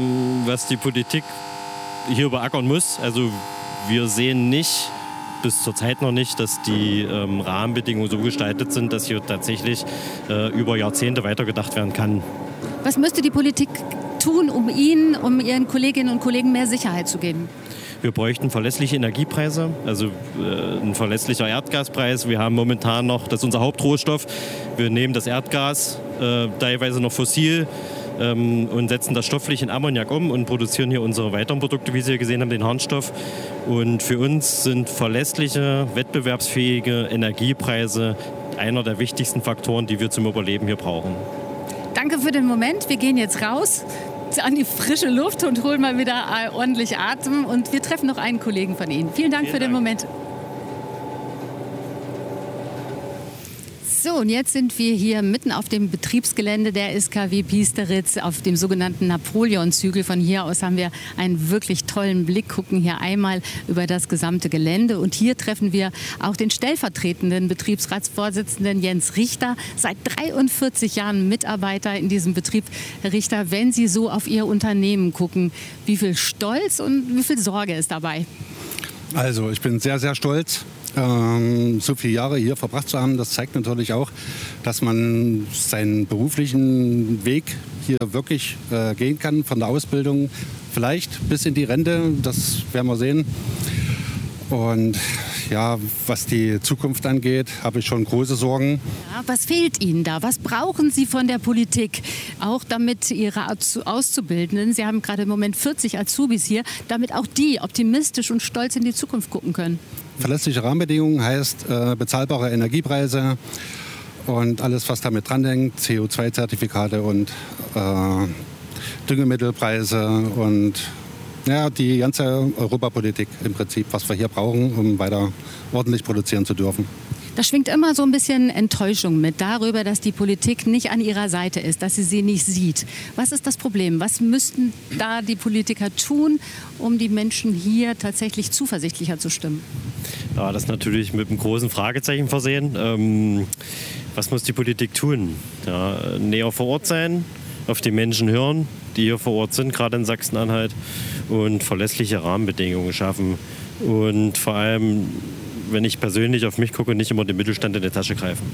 was die Politik hier beackern muss. Also wir sehen nicht, bis zur Zeit noch nicht, dass die Rahmenbedingungen so gestaltet sind, dass hier tatsächlich über Jahrzehnte weitergedacht werden kann. Was müsste die Politik tun, um Ihnen, um Ihren Kolleginnen und Kollegen mehr Sicherheit zu geben? Wir bräuchten verlässliche Energiepreise, also ein verlässlicher Erdgaspreis. Wir haben momentan noch, das ist unser Hauptrohstoff, wir nehmen das Erdgas, teilweise noch fossil, und setzen das stofflich in Ammoniak um und produzieren hier unsere weiteren Produkte, wie Sie hier gesehen haben, den Harnstoff. Und für uns sind verlässliche, wettbewerbsfähige Energiepreise einer der wichtigsten Faktoren, die wir zum Überleben hier brauchen. Danke für den Moment. Wir gehen jetzt raus an die frische Luft und holen mal wieder ordentlich Atem. Und wir treffen noch einen Kollegen von Ihnen. Vielen Dank für den Moment. So, und jetzt sind wir hier mitten auf dem Betriebsgelände der SKW Piesteritz auf dem sogenannten Napoleon-Zügel. Von hier aus haben wir einen wirklich tollen Blick, gucken hier einmal über das gesamte Gelände. Und hier treffen wir auch den stellvertretenden Betriebsratsvorsitzenden Jens Richter, seit 43 Jahren Mitarbeiter in diesem Betrieb. Herr Richter, wenn Sie so auf Ihr Unternehmen gucken, wie viel Stolz und wie viel Sorge ist dabei? Also, ich bin sehr, sehr stolz. So viele Jahre hier verbracht zu haben, das zeigt natürlich auch, dass man seinen beruflichen Weg hier wirklich gehen kann, von der Ausbildung vielleicht bis in die Rente, das werden wir sehen. Und ja, was die Zukunft angeht, habe ich schon große Sorgen. Ja, was fehlt Ihnen da? Was brauchen Sie von der Politik? Auch damit Ihre Auszubildenden, Sie haben gerade im Moment 40 Azubis hier, damit auch die optimistisch und stolz in die Zukunft gucken können. Verlässliche Rahmenbedingungen heißt bezahlbare Energiepreise und alles, was damit dranhängt, CO2-Zertifikate und Düngemittelpreise und ja, die ganze Europapolitik im Prinzip, was wir hier brauchen, um weiter ordentlich produzieren zu dürfen. Da schwingt immer so ein bisschen Enttäuschung mit darüber, dass die Politik nicht an ihrer Seite ist, dass sie nicht sieht. Was ist das Problem? Was müssten da die Politiker tun, um die Menschen hier tatsächlich zuversichtlicher zu stimmen? Ja, das ist natürlich mit einem großen Fragezeichen versehen. Was muss die Politik tun? Ja, näher vor Ort sein, auf die Menschen hören, die hier vor Ort sind, gerade in Sachsen-Anhalt, und verlässliche Rahmenbedingungen schaffen. Und vor allem, wenn ich persönlich auf mich gucke, nicht immer den Mittelstand in die Tasche greifen.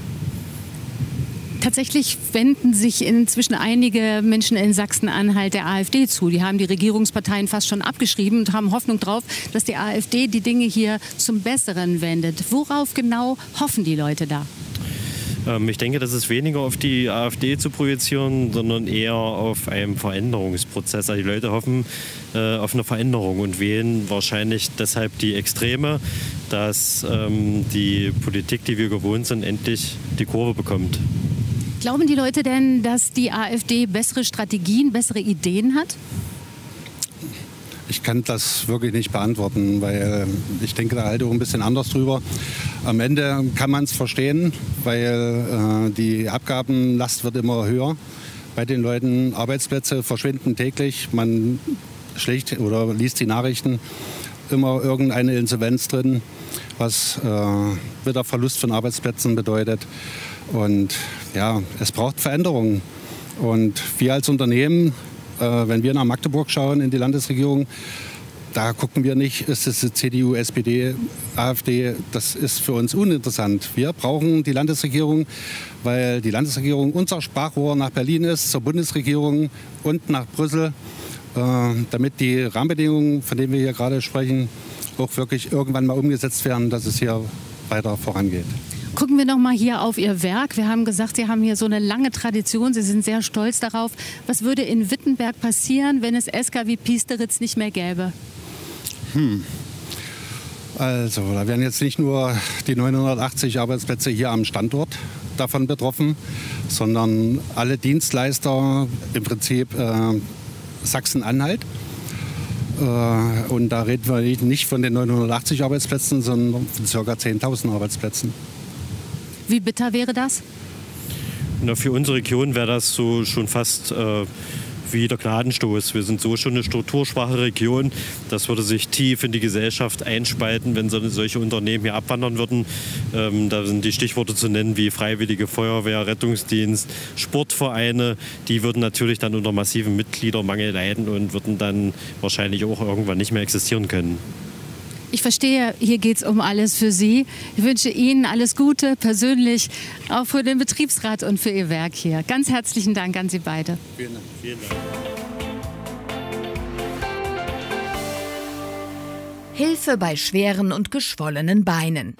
Tatsächlich wenden sich inzwischen einige Menschen in Sachsen-Anhalt der AfD zu. Die haben die Regierungsparteien fast schon abgeschrieben und haben Hoffnung drauf, dass die AfD die Dinge hier zum Besseren wendet. Worauf genau hoffen die Leute da? Ich denke, das ist weniger auf die AfD zu projizieren, sondern eher auf einen Veränderungsprozess. Also die Leute hoffen auf eine Veränderung und wählen wahrscheinlich deshalb die Extreme, dass die Politik, die wir gewohnt sind, endlich die Kurve bekommt. Glauben die Leute denn, dass die AfD bessere Strategien, bessere Ideen hat? Ich kann das wirklich nicht beantworten, weil ich denke da halt auch ein bisschen anders drüber. Am Ende kann man es verstehen, weil die Abgabenlast wird immer höher bei den Leuten. Arbeitsplätze verschwinden täglich. Man schlägt oder liest die Nachrichten, immer irgendeine Insolvenz drin, was wieder Verlust von Arbeitsplätzen bedeutet. Und ja, es braucht Veränderungen. Und wir als Unternehmen, wenn wir nach Magdeburg schauen in die Landesregierung, da gucken wir nicht, ist es CDU, SPD, AfD, das ist für uns uninteressant. Wir brauchen die Landesregierung, weil die Landesregierung unser Sprachrohr nach Berlin ist, zur Bundesregierung und nach Brüssel, damit die Rahmenbedingungen, von denen wir hier gerade sprechen, auch wirklich irgendwann mal umgesetzt werden, dass es hier weiter vorangeht. Gucken wir noch mal hier auf Ihr Werk. Wir haben gesagt, Sie haben hier so eine lange Tradition. Sie sind sehr stolz darauf. Was würde in Wittenberg passieren, wenn es SKW Piesteritz nicht mehr gäbe? Also, da wären jetzt nicht nur die 980 Arbeitsplätze hier am Standort davon betroffen, sondern alle Dienstleister, im Prinzip Sachsen-Anhalt. Und da reden wir nicht von den 980 Arbeitsplätzen, sondern von ca. 10.000 Arbeitsplätzen. Wie bitter wäre das? Na, für unsere Region wäre das so schon fast wie der Gnadenstoß. Wir sind so schon eine strukturschwache Region. Das würde sich tief in die Gesellschaft einspalten, wenn solche Unternehmen hier abwandern würden. Da sind die Stichworte zu nennen wie Freiwillige Feuerwehr, Rettungsdienst, Sportvereine. Die würden natürlich dann unter massivem Mitgliedermangel leiden und würden dann wahrscheinlich auch irgendwann nicht mehr existieren können. Ich verstehe, hier geht es um alles für Sie. Ich wünsche Ihnen alles Gute, persönlich, auch für den Betriebsrat und für Ihr Werk hier. Ganz herzlichen Dank an Sie beide. Vielen Dank. Vielen Dank. Hilfe bei schweren und geschwollenen Beinen.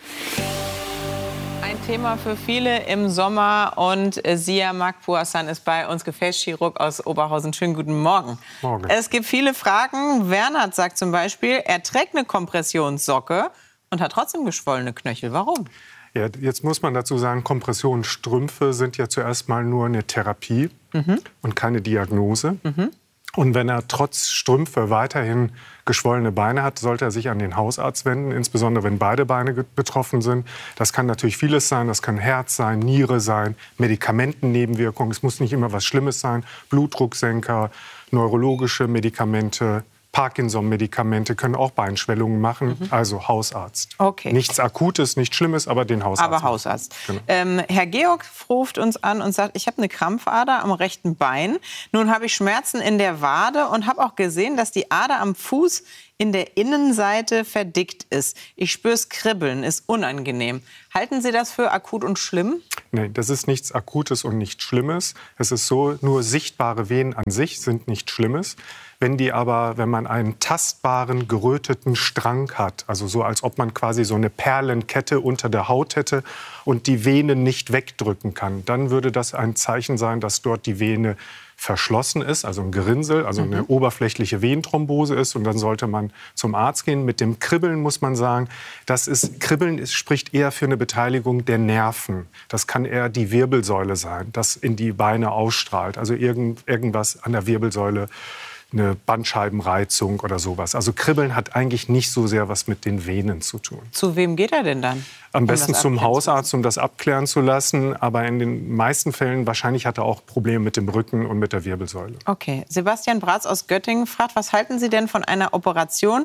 Ein Thema für viele im Sommer und Sia Makpu-Hassan ist bei uns, Gefäßchirurg aus Oberhausen. Schönen guten Morgen. Morgen. Es gibt viele Fragen. Bernhard sagt zum Beispiel, er trägt eine Kompressionssocke und hat trotzdem geschwollene Knöchel. Warum? Ja, jetzt muss man dazu sagen, Kompressionsstrümpfe sind ja zuerst mal nur eine Therapie und keine Diagnose. Und wenn er trotz Strümpfe weiterhin geschwollene Beine hat, sollte er sich an den Hausarzt wenden, insbesondere wenn beide Beine betroffen sind. Das kann natürlich vieles sein, das kann Herz sein, Niere sein, Medikamentennebenwirkungen. Es muss nicht immer was Schlimmes sein, Blutdrucksenker, neurologische Medikamente, Parkinson-Medikamente können auch Beinschwellungen machen, also Hausarzt. Okay. Nichts Akutes, nichts Schlimmes, aber den Hausarzt. Aber Hausarzt. Genau. Herr Georg ruft uns an und sagt, ich habe eine Krampfader am rechten Bein. Nun habe ich Schmerzen in der Wade und habe auch gesehen, dass die Ader am Fuß in der Innenseite verdickt ist. Ich spüre es kribbeln, ist unangenehm. Halten Sie das für akut und schlimm? Nein, das ist nichts Akutes und nichts Schlimmes. Es ist so, nur sichtbare Venen an sich sind nichts Schlimmes. Wenn man einen tastbaren, geröteten Strang hat, also so, als ob man quasi so eine Perlenkette unter der Haut hätte und die Vene nicht wegdrücken kann, dann würde das ein Zeichen sein, dass dort die Vene verschlossen ist, also ein Gerinnsel, also eine oberflächliche Venenthrombose ist. Und dann sollte man zum Arzt gehen. Mit dem Kribbeln muss man sagen, Kribbeln spricht eher für eine Beteiligung der Nerven. Das kann eher die Wirbelsäule sein, das in die Beine ausstrahlt. Also irgendwas an der Wirbelsäule, eine Bandscheibenreizung oder sowas. Also Kribbeln hat eigentlich nicht so sehr was mit den Venen zu tun. Zu wem geht er denn dann? Am besten zum Hausarzt, um das abklären zu lassen. Aber in den meisten Fällen, wahrscheinlich hat er auch Probleme mit dem Rücken und mit der Wirbelsäule. Okay. Sebastian Bratz aus Göttingen fragt, was halten Sie denn von einer Operation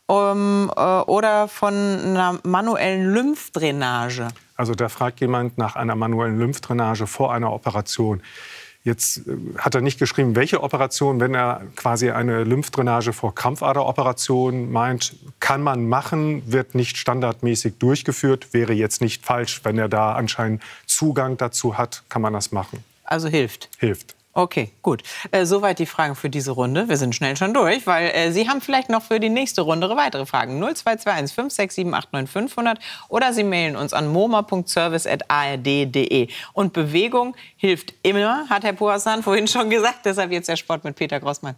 oder von einer manuellen Lymphdrainage? Also da fragt jemand nach einer manuellen Lymphdrainage vor einer Operation. Jetzt hat er nicht geschrieben, welche Operation. Wenn er quasi eine Lymphdrainage vor Krampfaderoperation meint, kann man machen, wird nicht standardmäßig durchgeführt, wäre jetzt nicht falsch. Wenn er da anscheinend Zugang dazu hat, kann man das machen. Also hilft? Hilft. Okay, gut. Soweit die Fragen für diese Runde. Wir sind schnell schon durch, weil Sie haben vielleicht noch für die nächste Runde weitere Fragen. 0221 567 89 500 oder Sie mailen uns an moma.service@ard.de. Und Bewegung hilft immer, hat Herr Puhassan vorhin schon gesagt. Deshalb jetzt der Sport mit Peter Grossmann.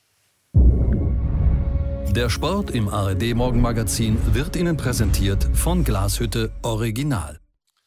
Der Sport im ARD-Morgenmagazin wird Ihnen präsentiert von Glashütte Original.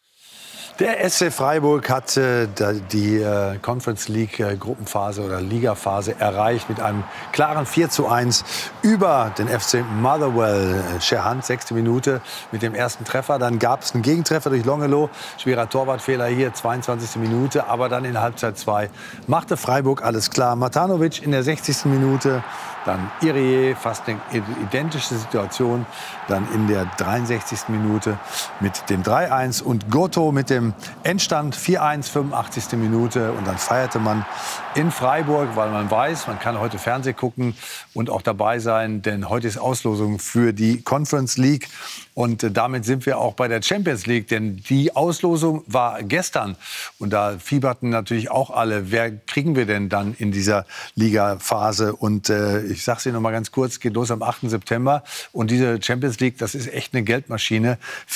Der SC Freiburg hat die Conference League Gruppenphase oder Ligaphase erreicht mit einem klaren 4:1 über den FC Motherwell. Scherhand, 6. Minute mit dem ersten Treffer. Dann gab es einen Gegentreffer durch Longelow. Schwerer Torwartfehler hier, 22. Minute. Aber dann in Halbzeit 2 machte Freiburg alles klar. Matanovic in der 60. Minute. Dann Irie, fast eine identische Situation. Dann in der 63. Minute mit dem 3:1 und Goto mit dem Endstand 4:1, 85. Minute. Und dann feierte man in Freiburg, weil man weiß, man kann heute Fernsehen gucken und auch dabei sein, denn heute ist Auslosung für die Conference League. Und damit sind wir auch bei der Champions League, denn die Auslosung war gestern. Und da fieberten natürlich auch alle, wer kriegen wir denn dann in dieser Ligaphase? Und ich sage es Ihnen noch mal ganz kurz, geht los am 8. September. Und diese Champions League, das ist echt eine Geldmaschine.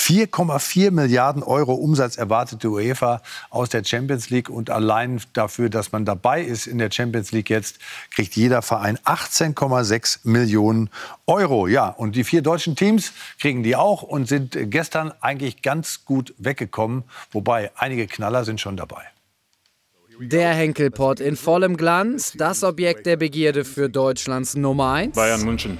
4,4 Milliarden Euro Umsatz erwartet die UEFA aus der Champions League. Und allein dafür, dass man dabei ist in der Champions League jetzt, kriegt jeder Verein 18,6 Millionen Euro. Ja, und die 4 deutschen Teams kriegen die auch und sind gestern eigentlich ganz gut weggekommen. Wobei einige Knaller sind schon dabei. Der Henkelpott in vollem Glanz, das Objekt der Begierde für Deutschlands Nummer 1. Bayern München.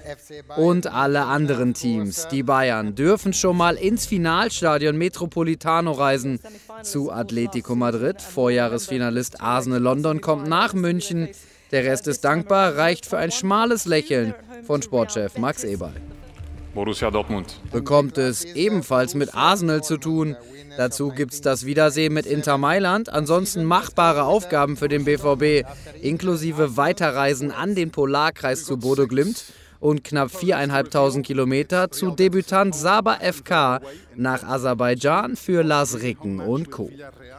Und alle anderen Teams. Die Bayern dürfen schon mal ins Finalstadion Metropolitano reisen. Zu Atletico Madrid. Vorjahresfinalist Arsenal London kommt nach München. Der Rest ist dankbar, reicht für ein schmales Lächeln von Sportchef Max Eberl. Borussia Dortmund. Bekommt es ebenfalls mit Arsenal zu tun. Dazu gibt es das Wiedersehen mit Inter Mailand. Ansonsten machbare Aufgaben für den BVB, inklusive Weiterreisen an den Polarkreis zu Bodo Glimt und knapp 4.500 Kilometer zu Debütant Sabah FK nach Aserbaidschan für Lars Ricken und Co.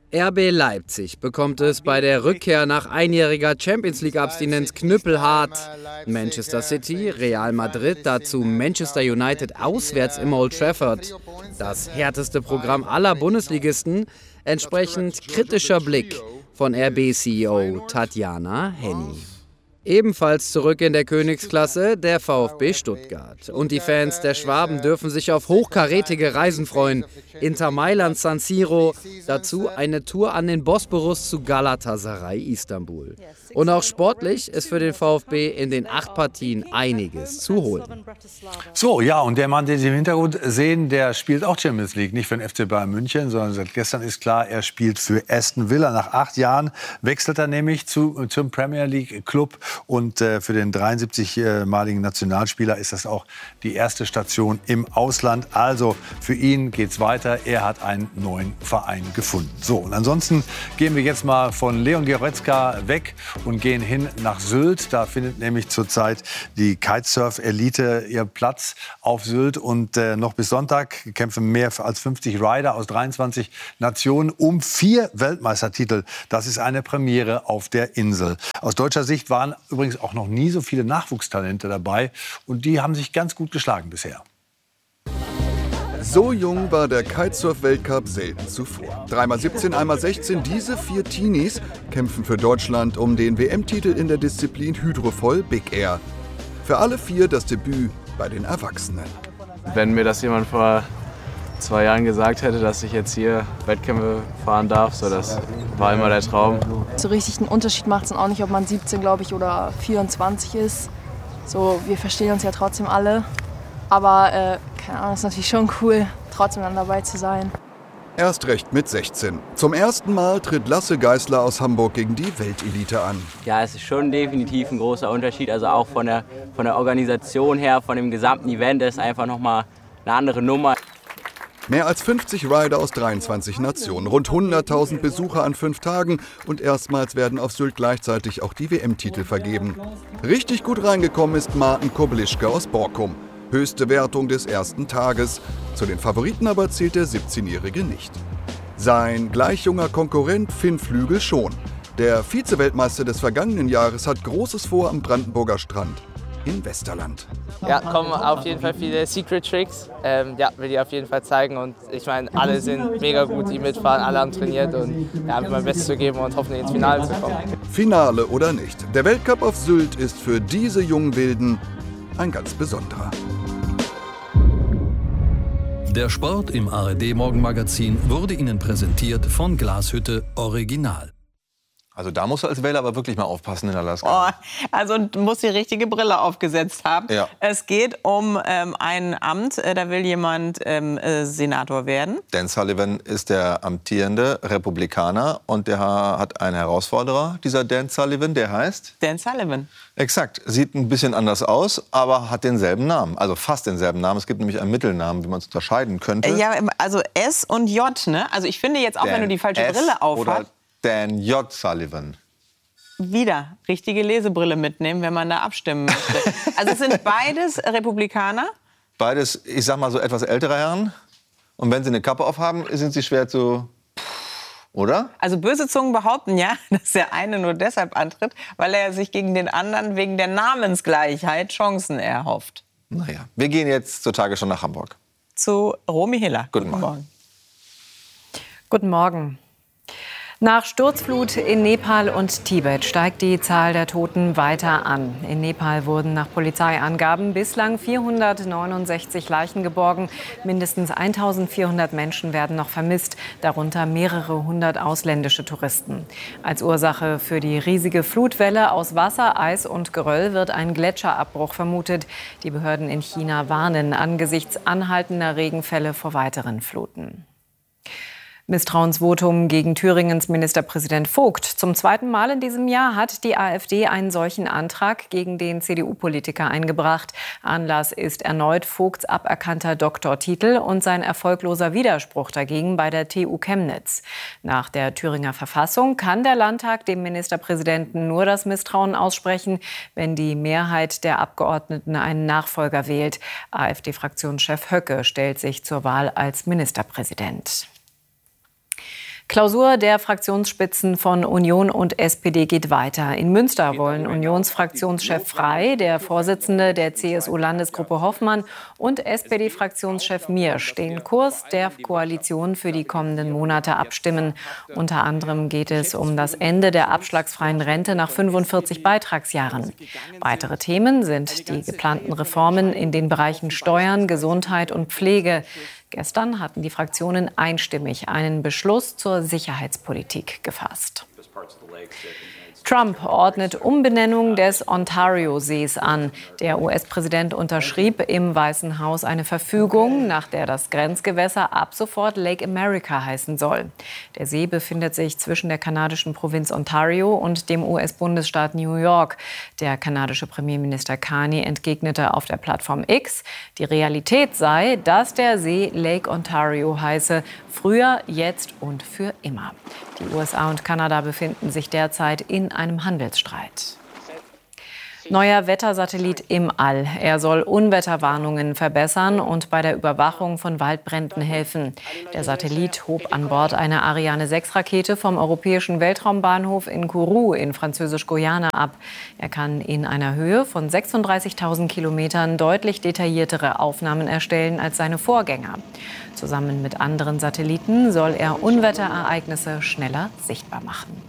RB Leipzig bekommt es bei der Rückkehr nach einjähriger Champions-League-Abstinenz knüppelhart. Manchester City, Real Madrid, dazu Manchester United auswärts im Old Trafford. Das härteste Programm aller Bundesligisten. Entsprechend kritischer Blick von RB-CEO Tatjana Henny. Ebenfalls zurück in der Königsklasse der VfB Stuttgart. Und die Fans der Schwaben dürfen sich auf hochkarätige Reisen freuen. Inter Mailand, San Siro, dazu eine Tour an den Bosporus zu Galatasaray Istanbul. Und auch sportlich ist für den VfB in den 8 Partien einiges zu holen. So, ja, und der Mann, den Sie im Hintergrund sehen, der spielt auch Champions League. Nicht für den FC Bayern München, sondern seit gestern ist klar, er spielt für Aston Villa. Nach 8 Jahren wechselt er nämlich zum Premier League Club. Und für den 73-maligen Nationalspieler ist das auch die erste Station im Ausland. Also für ihn geht's weiter. Er hat einen neuen Verein gefunden. So, und ansonsten gehen wir jetzt mal von Leon Goretzka weg und gehen hin nach Sylt. Da findet nämlich zurzeit die Kitesurf-Elite ihr Platz auf Sylt. Und noch bis Sonntag kämpfen mehr als 50 Rider aus 23 Nationen um 4 Weltmeistertitel. Das ist eine Premiere auf der Insel. Aus deutscher Sicht waren übrigens auch noch nie so viele Nachwuchstalente dabei. Und die haben sich ganz gut geschlagen bisher. So jung war der Kitesurf-Weltcup selten zuvor. 3x17, 1x16, diese 4 Teenies kämpfen für Deutschland um den WM-Titel in der Disziplin Hydrofoil Big Air. Für alle 4 das Debüt bei den Erwachsenen. Wenn mir das jemand vor 2 Jahren gesagt hätte, dass ich jetzt hier Wettkämpfe fahren darf, so das war immer der Traum. So richtig einen Unterschied macht es dann auch nicht, ob man 17, glaube ich, oder 24 ist. So, wir verstehen uns ja trotzdem alle. Aber, keine Ahnung, ist natürlich schon cool, trotzdem dann dabei zu sein. Erst recht mit 16. Zum ersten Mal tritt Lasse Geißler aus Hamburg gegen die Weltelite an. Ja, es ist schon definitiv ein großer Unterschied. Also auch von der Organisation her, von dem gesamten Event ist einfach nochmal eine andere Nummer. Mehr als 50 Rider aus 23 Nationen, rund 100.000 Besucher an 5 Tagen und erstmals werden auf Sylt gleichzeitig auch die WM-Titel vergeben. Richtig gut reingekommen ist Martin Koblischke aus Borkum. Höchste Wertung des ersten Tages. Zu den Favoriten aber zählt der 17-Jährige nicht. Sein gleich junger Konkurrent Finn Flügel schon. Der Vize-Weltmeister des vergangenen Jahres hat Großes vor am Brandenburger Strand in Westerland. Ja, kommen auf jeden Fall viele Secret Tricks. Will ich auf jeden Fall zeigen. Und ich meine, alle sind mega gut, die mitfahren, alle haben trainiert und ja, mein Bestes zu geben und hoffentlich ins Finale zu kommen. Finale oder nicht, der Weltcup auf Sylt ist für diese jungen Wilden ein ganz besonderer. Der Sport im ARD-Morgenmagazin wurde Ihnen präsentiert von Glashütte Original. Also da musst du als Wähler aber wirklich mal aufpassen in Alaska. Oh, also du musst die richtige Brille aufgesetzt haben. Ja. Es geht um ein Amt, da will jemand Senator werden. Dan Sullivan ist der amtierende Republikaner und der hat einen Herausforderer, dieser Dan Sullivan, der heißt? Dan Sullivan. Exakt, sieht ein bisschen anders aus, aber hat denselben Namen, also fast denselben Namen. Es gibt nämlich einen Mittelnamen, wie man es unterscheiden könnte. Ja, also S und J, ne? Also ich finde jetzt auch, Dan wenn du die falsche Brille aufhast. Dan J. Sullivan. Wieder richtige Lesebrille mitnehmen, wenn man da abstimmen möchte. Also es sind beides Republikaner? Beides, ich sag mal so etwas ältere Herren. Und wenn sie eine Kappe aufhaben, sind sie schwer zu... Oder? Also böse Zungen behaupten ja, dass der eine nur deshalb antritt, weil er sich gegen den anderen wegen der Namensgleichheit Chancen erhofft. Naja, wir gehen jetzt zur Tagesschau nach Hamburg. Zu Romy Hiller. Guten Morgen. Guten Morgen. Nach Sturzflut in Nepal und Tibet steigt die Zahl der Toten weiter an. In Nepal wurden nach Polizeiangaben bislang 469 Leichen geborgen. Mindestens 1400 Menschen werden noch vermisst, darunter mehrere hundert ausländische Touristen. Als Ursache für die riesige Flutwelle aus Wasser, Eis und Geröll wird ein Gletscherabbruch vermutet. Die Behörden in China warnen angesichts anhaltender Regenfälle vor weiteren Fluten. Misstrauensvotum gegen Thüringens Ministerpräsident Vogt. Zum 2. Mal in diesem Jahr hat die AfD einen solchen Antrag gegen den CDU-Politiker eingebracht. Anlass ist erneut Vogts aberkannter Doktortitel und sein erfolgloser Widerspruch dagegen bei der TU Chemnitz. Nach der Thüringer Verfassung kann der Landtag dem Ministerpräsidenten nur das Misstrauen aussprechen, wenn die Mehrheit der Abgeordneten einen Nachfolger wählt. AfD-Fraktionschef Höcke stellt sich zur Wahl als Ministerpräsident. Klausur der Fraktionsspitzen von Union und SPD geht weiter. In Münster wollen Unionsfraktionschef Frey, der Vorsitzende der CSU-Landesgruppe Hoffmann und SPD-Fraktionschef Miersch den Kurs der Koalition für die kommenden Monate abstimmen. Unter anderem geht es um das Ende der abschlagsfreien Rente nach 45 Beitragsjahren. Weitere Themen sind die geplanten Reformen in den Bereichen Steuern, Gesundheit und Pflege. Gestern hatten die Fraktionen einstimmig einen Beschluss zur Sicherheitspolitik gefasst. Trump ordnet Umbenennung des Ontario-Sees an. Der US-Präsident unterschrieb im Weißen Haus eine Verfügung, nach der das Grenzgewässer ab sofort Lake America heißen soll. Der See befindet sich zwischen der kanadischen Provinz Ontario und dem US-Bundesstaat New York. Der kanadische Premierminister Carney entgegnete auf der Plattform X, die Realität sei, dass der See Lake Ontario heiße, früher, jetzt und für immer. Die USA und Kanada befinden sich derzeit in einem Handelsstreit. Neuer Wettersatellit im All. Er soll Unwetterwarnungen verbessern und bei der Überwachung von Waldbränden helfen. Der Satellit hob an Bord einer Ariane-6-Rakete vom Europäischen Weltraumbahnhof in Kourou in Französisch-Guyana ab. Er kann in einer Höhe von 36.000 Kilometern deutlich detailliertere Aufnahmen erstellen als seine Vorgänger. Zusammen mit anderen Satelliten soll er Unwetterereignisse schneller sichtbar machen.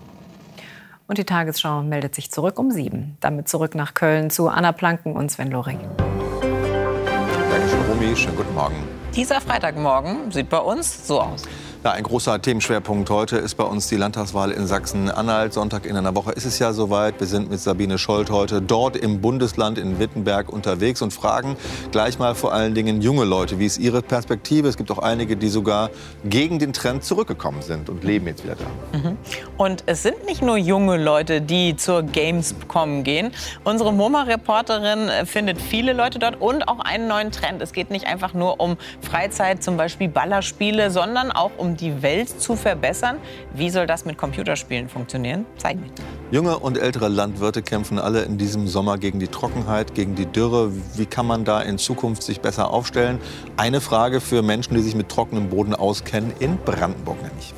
Und die Tagesschau meldet sich zurück um 7. Damit zurück nach Köln zu Anna Planken und Sven Loring. Dankeschön, Romy. Schönen guten Morgen. Dieser Freitagmorgen sieht bei uns so aus. Ja, ein großer Themenschwerpunkt heute ist bei uns die Landtagswahl in Sachsen-Anhalt. Sonntag in einer Woche ist es ja soweit. Wir sind mit Sabine Scholt heute dort im Bundesland in Wittenberg unterwegs und fragen gleich mal vor allen Dingen junge Leute, wie ist ihre Perspektive? Es gibt auch einige, die sogar gegen den Trend zurückgekommen sind und leben jetzt wieder da. Und es sind nicht nur junge Leute, die zur Gamescom gehen. Unsere MoMA-Reporterin findet viele Leute dort und auch einen neuen Trend. Es geht nicht einfach nur um Freizeit, zum Beispiel Ballerspiele, sondern auch um die Welt zu verbessern. Wie soll das mit Computerspielen funktionieren? Zeigen wir. Junge und ältere Landwirte kämpfen alle in diesem Sommer gegen die Trockenheit, gegen die Dürre. Wie kann man da in Zukunft sich besser aufstellen? Eine Frage für Menschen, die sich mit trockenem Boden auskennen, in Brandenburg nämlich.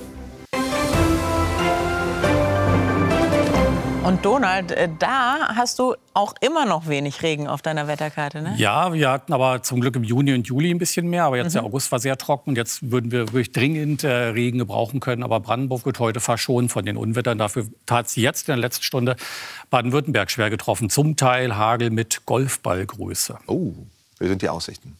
Und Donald, da hast du auch immer noch wenig Regen auf deiner Wetterkarte, ne? Ja, wir hatten aber zum Glück im Juni und Juli ein bisschen mehr. Aber jetzt der August war sehr trocken. Jetzt würden wir wirklich dringend Regen gebrauchen können. Aber Brandenburg wird heute verschont von den Unwettern. Dafür tat es jetzt in der letzten Stunde Baden-Württemberg schwer getroffen. Zum Teil Hagel mit Golfballgröße. Oh, wie sind die Aussichten?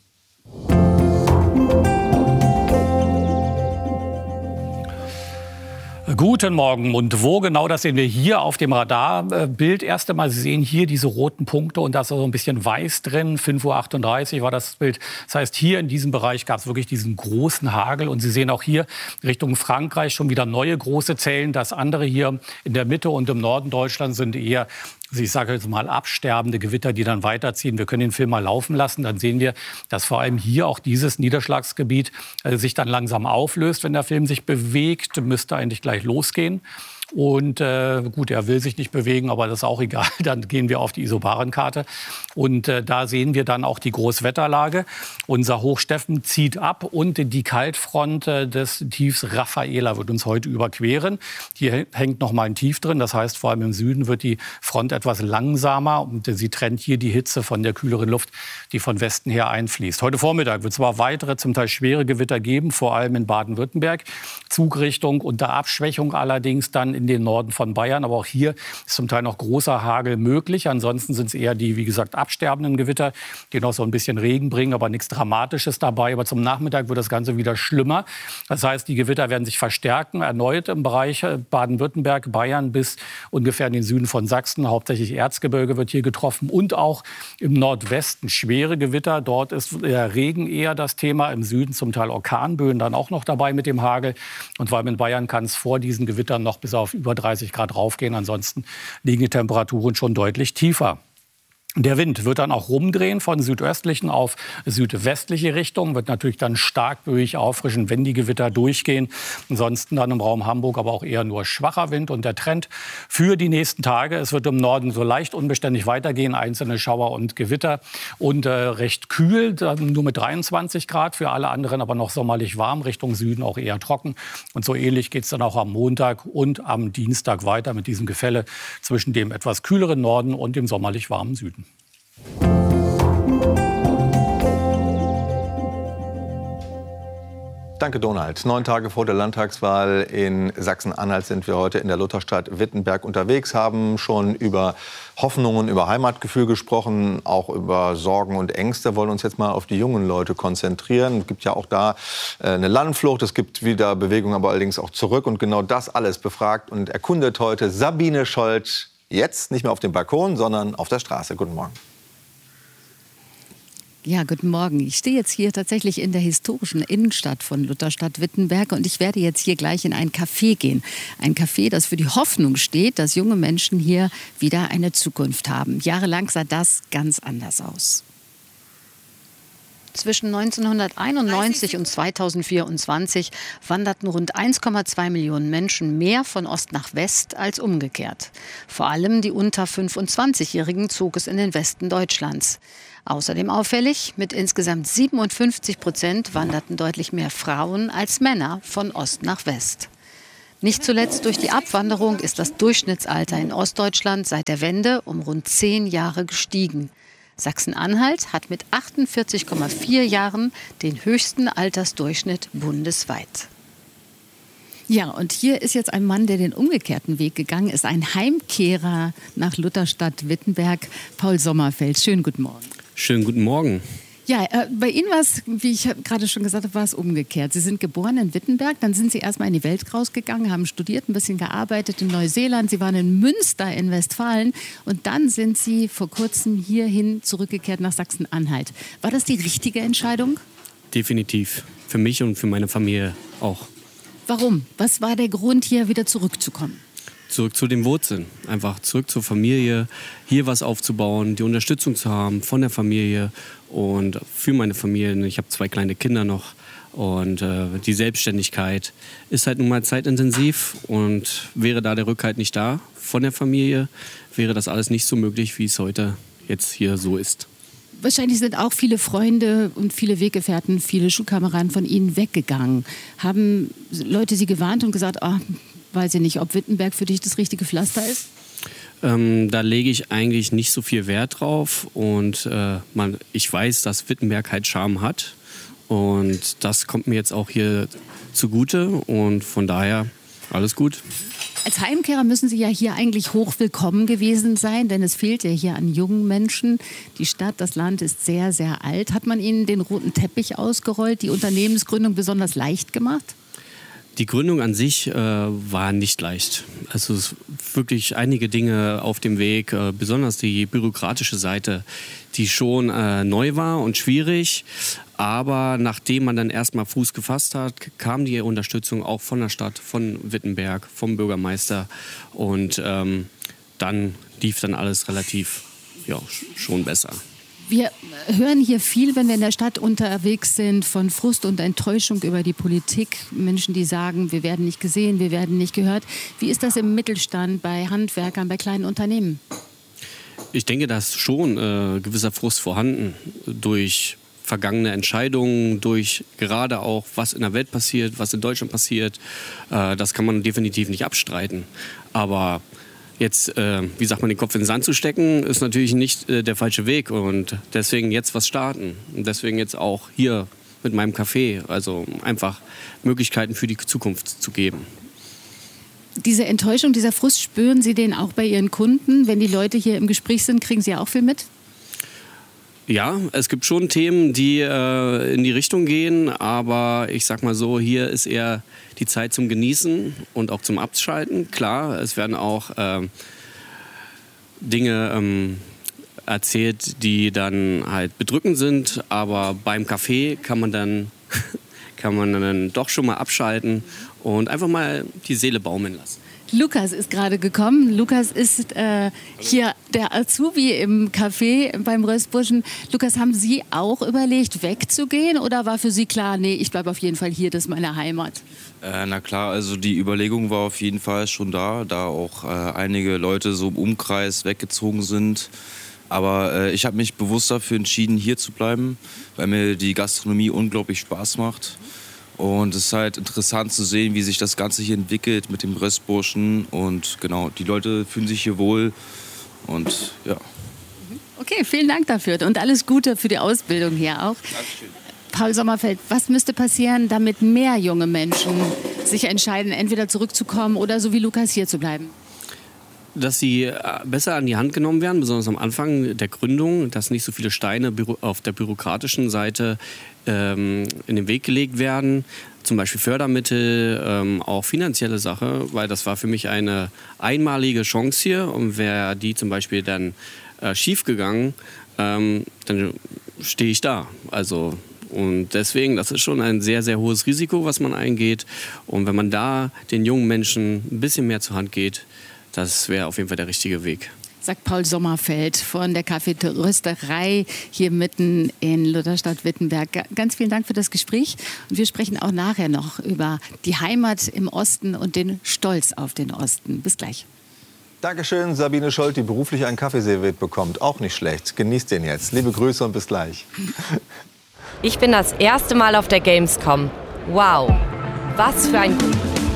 Guten Morgen. Und wo genau, das sehen wir hier auf dem Radarbild. Erst einmal, Sie sehen hier diese roten Punkte und da ist so ein bisschen weiß drin. 5:38 Uhr war das Bild. Das heißt, hier in diesem Bereich gab es wirklich diesen großen Hagel. Und Sie sehen auch hier Richtung Frankreich schon wieder neue große Zellen. Das andere hier in der Mitte und im Norden Deutschlands sind eher, ich sage jetzt mal, absterbende Gewitter, die dann weiterziehen. Wir können den Film mal laufen lassen. Dann sehen wir, dass vor allem hier auch dieses Niederschlagsgebiet sich dann langsam auflöst. Wenn der Film sich bewegt, müsste eigentlich gleich losgehen. Und gut, er will sich nicht bewegen, aber das ist auch egal. Dann gehen wir auf die Isobarenkarte. Und da sehen wir dann auch die Großwetterlage. Unser Hochsteffen zieht ab und die Kaltfront des Tiefs Raffaela wird uns heute überqueren. Hier hängt noch mal ein Tief drin. Das heißt, vor allem im Süden wird die Front etwas langsamer. Und sie trennt hier die Hitze von der kühleren Luft, die von Westen her einfließt. Heute Vormittag wird es zwar weitere, zum Teil schwere Gewitter geben, vor allem in Baden-Württemberg. Zugrichtung unter Abschwächung allerdings dann in den Norden von Bayern. Aber auch hier ist zum Teil noch großer Hagel möglich. Ansonsten sind es eher die, wie gesagt, absterbenden Gewitter, die noch so ein bisschen Regen bringen, aber nichts Dramatisches dabei. Aber zum Nachmittag wird das Ganze wieder schlimmer. Das heißt, die Gewitter werden sich verstärken, erneut im Bereich Baden-Württemberg, Bayern bis ungefähr in den Süden von Sachsen. Hauptsächlich Erzgebirge wird hier getroffen und auch im Nordwesten schwere Gewitter. Dort ist der Regen eher das Thema. Im Süden zum Teil Orkanböen dann auch noch dabei mit dem Hagel. Und vor allem in Bayern kann es vor diesen Gewittern noch bis auf über 30 Grad raufgehen. Ansonsten liegen die Temperaturen schon deutlich tiefer. Der Wind wird dann auch rumdrehen von südöstlichen auf südwestliche Richtung, wird natürlich dann stark böig auffrischen, wenn die Gewitter durchgehen. Ansonsten dann im Raum Hamburg aber auch eher nur schwacher Wind. Und der Trend für die nächsten Tage, es wird im Norden so leicht unbeständig weitergehen, einzelne Schauer und Gewitter und recht kühl, nur mit 23 Grad, für alle anderen aber noch sommerlich warm, Richtung Süden auch eher trocken. Und so ähnlich geht es dann auch am Montag und am Dienstag weiter mit diesem Gefälle zwischen dem etwas kühleren Norden und dem sommerlich warmen Süden. Danke, Donald. 9 Tage vor der Landtagswahl in Sachsen-Anhalt sind wir heute in der Lutherstadt Wittenberg unterwegs, haben schon über Hoffnungen, über Heimatgefühl gesprochen, auch über Sorgen und Ängste, wollen uns jetzt mal auf die jungen Leute konzentrieren. Es gibt ja auch da eine Landflucht, es gibt wieder Bewegung, aber allerdings auch zurück. Und genau das alles befragt und erkundet heute Sabine Scholz, jetzt nicht mehr auf dem Balkon, sondern auf der Straße. Guten Morgen. Ja, guten Morgen. Ich stehe jetzt hier tatsächlich in der historischen Innenstadt von Lutherstadt Wittenberg und ich werde jetzt hier gleich in ein Café gehen. Ein Café, das für die Hoffnung steht, dass junge Menschen hier wieder eine Zukunft haben. Jahrelang sah das ganz anders aus. Zwischen 1991 und 2024 wanderten rund 1,2 Millionen Menschen mehr von Ost nach West als umgekehrt. Vor allem die unter 25-Jährigen zog es in den Westen Deutschlands. Außerdem auffällig, mit insgesamt 57% wanderten deutlich mehr Frauen als Männer von Ost nach West. Nicht zuletzt durch die Abwanderung ist das Durchschnittsalter in Ostdeutschland seit der Wende um rund 10 Jahre gestiegen. Sachsen-Anhalt hat mit 48,4 Jahren den höchsten Altersdurchschnitt bundesweit. Ja, und hier ist jetzt ein Mann, der den umgekehrten Weg gegangen ist, ein Heimkehrer nach Lutherstadt Wittenberg, Paul Sommerfeld. Schönen guten Morgen. Schönen guten Morgen. Ja, bei Ihnen war es, wie ich gerade schon gesagt habe, war es umgekehrt. Sie sind geboren in Wittenberg, dann sind Sie erstmal in die Welt rausgegangen, haben studiert, ein bisschen gearbeitet in Neuseeland. Sie waren in Münster in Westfalen und dann sind Sie vor kurzem hierhin zurückgekehrt nach Sachsen-Anhalt. War das die richtige Entscheidung? Definitiv. Für mich und für meine Familie auch. Warum? Was war der Grund, hier wieder zurückzukommen? Zurück zu den Wurzeln. Einfach zurück zur Familie, hier was aufzubauen, die Unterstützung zu haben von der Familie und für meine Familie. Ich habe 2 kleine Kinder noch und die Selbstständigkeit ist halt nun mal zeitintensiv und wäre da der Rückhalt nicht da von der Familie, wäre das alles nicht so möglich, wie es heute jetzt hier so ist. Wahrscheinlich sind auch viele Freunde und viele Weggefährten, viele Schulkameraden von Ihnen weggegangen. Haben Leute Sie gewarnt und gesagt, weiß ich nicht, ob Wittenberg für dich das richtige Pflaster ist? Da lege ich eigentlich nicht so viel Wert drauf und ich weiß, dass Wittenberg halt Charme hat und das kommt mir jetzt auch hier zugute und von daher alles gut. Als Heimkehrer müssen Sie ja hier eigentlich hochwillkommen gewesen sein, denn es fehlt ja hier an jungen Menschen. Die Stadt, das Land ist sehr, sehr alt. Hat man Ihnen den roten Teppich ausgerollt, die Unternehmensgründung besonders leicht gemacht? Die Gründung an sich war nicht leicht. Also es wirklich einige Dinge auf dem Weg, besonders die bürokratische Seite, die schon neu war und schwierig. Aber nachdem man dann erstmal Fuß gefasst hat, kam die Unterstützung auch von der Stadt, von Wittenberg, vom Bürgermeister. Und dann lief dann alles relativ schon besser. Wir hören hier viel, wenn wir in der Stadt unterwegs sind, von Frust und Enttäuschung über die Politik. Menschen, die sagen, wir werden nicht gesehen, wir werden nicht gehört. Wie ist das im Mittelstand, bei Handwerkern, bei kleinen Unternehmen? Ich denke, da ist schon gewisser Frust vorhanden durch vergangene Entscheidungen, durch gerade auch, was in der Welt passiert, was in Deutschland passiert. Das kann man definitiv nicht abstreiten. Aber jetzt, wie sagt man, den Kopf in den Sand zu stecken, ist natürlich nicht der falsche Weg. Und deswegen jetzt was starten. Und deswegen jetzt auch hier mit meinem Café, also einfach Möglichkeiten für die Zukunft zu geben. Diese Enttäuschung, dieser Frust, spüren Sie den auch bei Ihren Kunden? Wenn die Leute hier im Gespräch sind, kriegen Sie auch viel mit? Ja, es gibt schon Themen, die in die Richtung gehen, aber ich sag mal so, hier ist eher die Zeit zum Genießen und auch zum Abschalten. Klar, es werden auch Dinge erzählt, die dann halt bedrückend sind, aber beim Kaffee kann man dann doch schon mal abschalten und einfach mal die Seele baumeln lassen. Lukas ist gerade gekommen. Lukas ist hier der Azubi im Café beim Röstburschen. Lukas, haben Sie auch überlegt, wegzugehen oder war für Sie klar, nee, ich bleibe auf jeden Fall hier, das ist meine Heimat? Na klar, also die Überlegung war auf jeden Fall schon da auch einige Leute so im Umkreis weggezogen sind. Aber ich habe mich bewusst dafür entschieden, hier zu bleiben, weil mir die Gastronomie unglaublich Spaß macht. Und es ist halt interessant zu sehen, wie sich das Ganze hier entwickelt mit dem Röstburschen. Und genau, die Leute fühlen sich hier wohl. Und ja. Okay, vielen Dank dafür und alles Gute für die Ausbildung hier auch. Dankeschön. Paul Sommerfeld, was müsste passieren, damit mehr junge Menschen sich entscheiden, entweder zurückzukommen oder so wie Lukas hier zu bleiben? Dass sie besser an die Hand genommen werden, besonders am Anfang der Gründung, dass nicht so viele Steine auf der bürokratischen Seite in den Weg gelegt werden. Zum Beispiel Fördermittel, auch finanzielle Sache, weil das war für mich eine einmalige Chance hier. Und wäre die zum Beispiel dann schief gegangen, dann stehe ich da. Also, und deswegen, das ist schon ein sehr, sehr hohes Risiko, was man eingeht. Und wenn man da den jungen Menschen ein bisschen mehr zur Hand geht, das wäre auf jeden Fall der richtige Weg. Sagt Paul Sommerfeld von der Kaffeerösterei hier mitten in Lutherstadt-Wittenberg. Ganz vielen Dank für das Gespräch. Und wir sprechen auch nachher noch über die Heimat im Osten und den Stolz auf den Osten. Bis gleich. Dankeschön, Sabine Scholt, die beruflich einen Kaffee serviert bekommt. Auch nicht schlecht. Genießt den jetzt. Liebe Grüße und bis gleich. Ich bin das erste Mal auf der Gamescom. Wow, was für ein...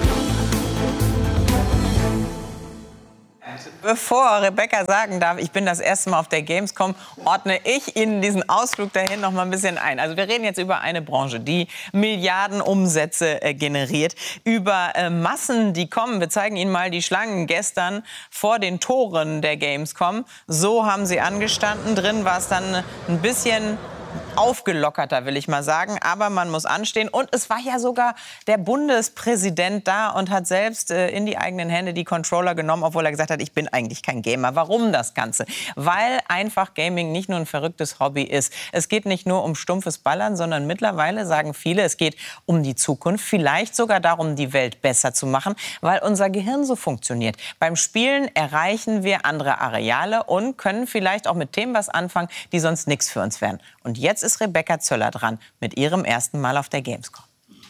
Bevor Rebecca sagen darf, ich bin das erste Mal auf der Gamescom, ordne ich Ihnen diesen Ausflug dahin noch mal ein bisschen ein. Also wir reden jetzt über eine Branche, die Milliarden Umsätze generiert, über Massen, die kommen. Wir zeigen Ihnen mal die Schlangen gestern vor den Toren der Gamescom. So haben sie angestanden. Drin war es dann ein bisschen aufgelockerter, will ich mal sagen. Aber man muss anstehen. Und es war ja sogar der Bundespräsident da und hat selbst in die eigenen Hände die Controller genommen, obwohl er gesagt hat, ich bin eigentlich kein Gamer. Warum das Ganze? Weil einfach Gaming nicht nur ein verrücktes Hobby ist. Es geht nicht nur um stumpfes Ballern, sondern mittlerweile sagen viele, es geht um die Zukunft. Vielleicht sogar darum, die Welt besser zu machen, weil unser Gehirn so funktioniert. Beim Spielen erreichen wir andere Areale und können vielleicht auch mit Themen was anfangen, die sonst nichts für uns wären. Und jetzt ist Rebecca Zöller dran mit ihrem ersten Mal auf der Gamescom.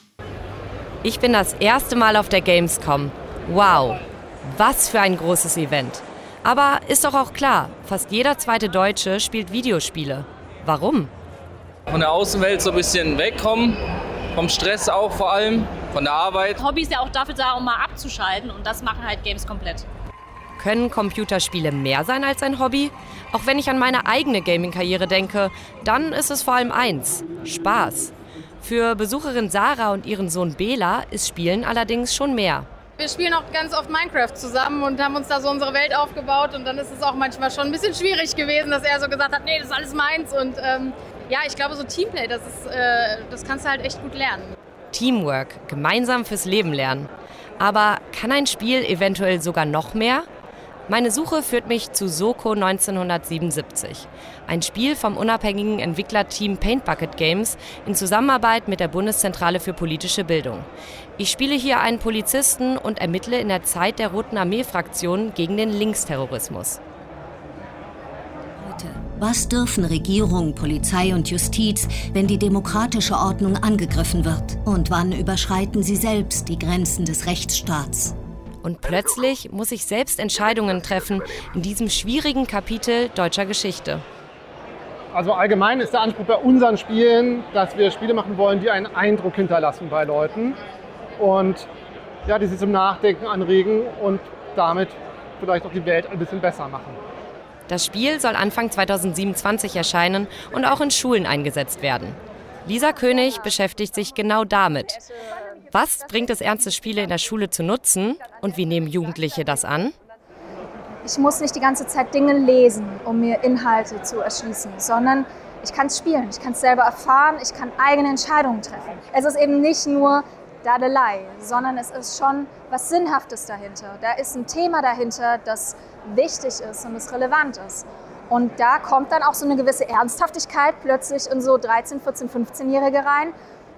Ich bin das erste Mal auf der Gamescom. Wow, was für ein großes Event. Aber ist doch auch klar, fast jeder zweite Deutsche spielt Videospiele. Warum? Von der Außenwelt so ein bisschen wegkommen, vom Stress auch vor allem, von der Arbeit. Hobby ist ja auch dafür da, um mal abzuschalten und das machen halt Games komplett. Können Computerspiele mehr sein als ein Hobby? Auch wenn ich an meine eigene Gaming-Karriere denke, dann ist es vor allem eins: Spaß. Für Besucherin Sarah und ihren Sohn Bela ist Spielen allerdings schon mehr. Wir spielen auch ganz oft Minecraft zusammen und haben uns da so unsere Welt aufgebaut. Und dann ist es auch manchmal schon ein bisschen schwierig gewesen, dass er so gesagt hat, nee, das ist alles meins. Und ja, ich glaube, so Teamplay, das kannst du halt echt gut lernen. Teamwork, gemeinsam fürs Leben lernen. Aber kann ein Spiel eventuell sogar noch mehr? Meine Suche führt mich zu Soko 1977. Ein Spiel vom unabhängigen Entwicklerteam Paint Bucket Games in Zusammenarbeit mit der Bundeszentrale für politische Bildung. Ich spiele hier einen Polizisten und ermittle in der Zeit der Roten Armee-Fraktion gegen den Linksterrorismus. Was dürfen Regierung, Polizei und Justiz, wenn die demokratische Ordnung angegriffen wird? Und wann überschreiten sie selbst die Grenzen des Rechtsstaats? Und plötzlich muss ich selbst Entscheidungen treffen in diesem schwierigen Kapitel deutscher Geschichte. Also allgemein ist der Anspruch bei unseren Spielen, dass wir Spiele machen wollen, die einen Eindruck hinterlassen bei Leuten. Und ja, die sie zum Nachdenken anregen und damit vielleicht auch die Welt ein bisschen besser machen. Das Spiel soll Anfang 2027 erscheinen und auch in Schulen eingesetzt werden. Lisa König beschäftigt sich genau damit. Was bringt es, ernste Spiele in der Schule zu nutzen und wie nehmen Jugendliche das an? Ich muss nicht die ganze Zeit Dinge lesen, um mir Inhalte zu erschließen, sondern ich kann es spielen, ich kann es selber erfahren, ich kann eigene Entscheidungen treffen. Es ist eben nicht nur Dadelei, sondern es ist schon was Sinnhaftes dahinter. Da ist ein Thema dahinter, das wichtig ist und das relevant ist. Und da kommt dann auch so eine gewisse Ernsthaftigkeit plötzlich in so 13-, 14-, 15-Jährige rein.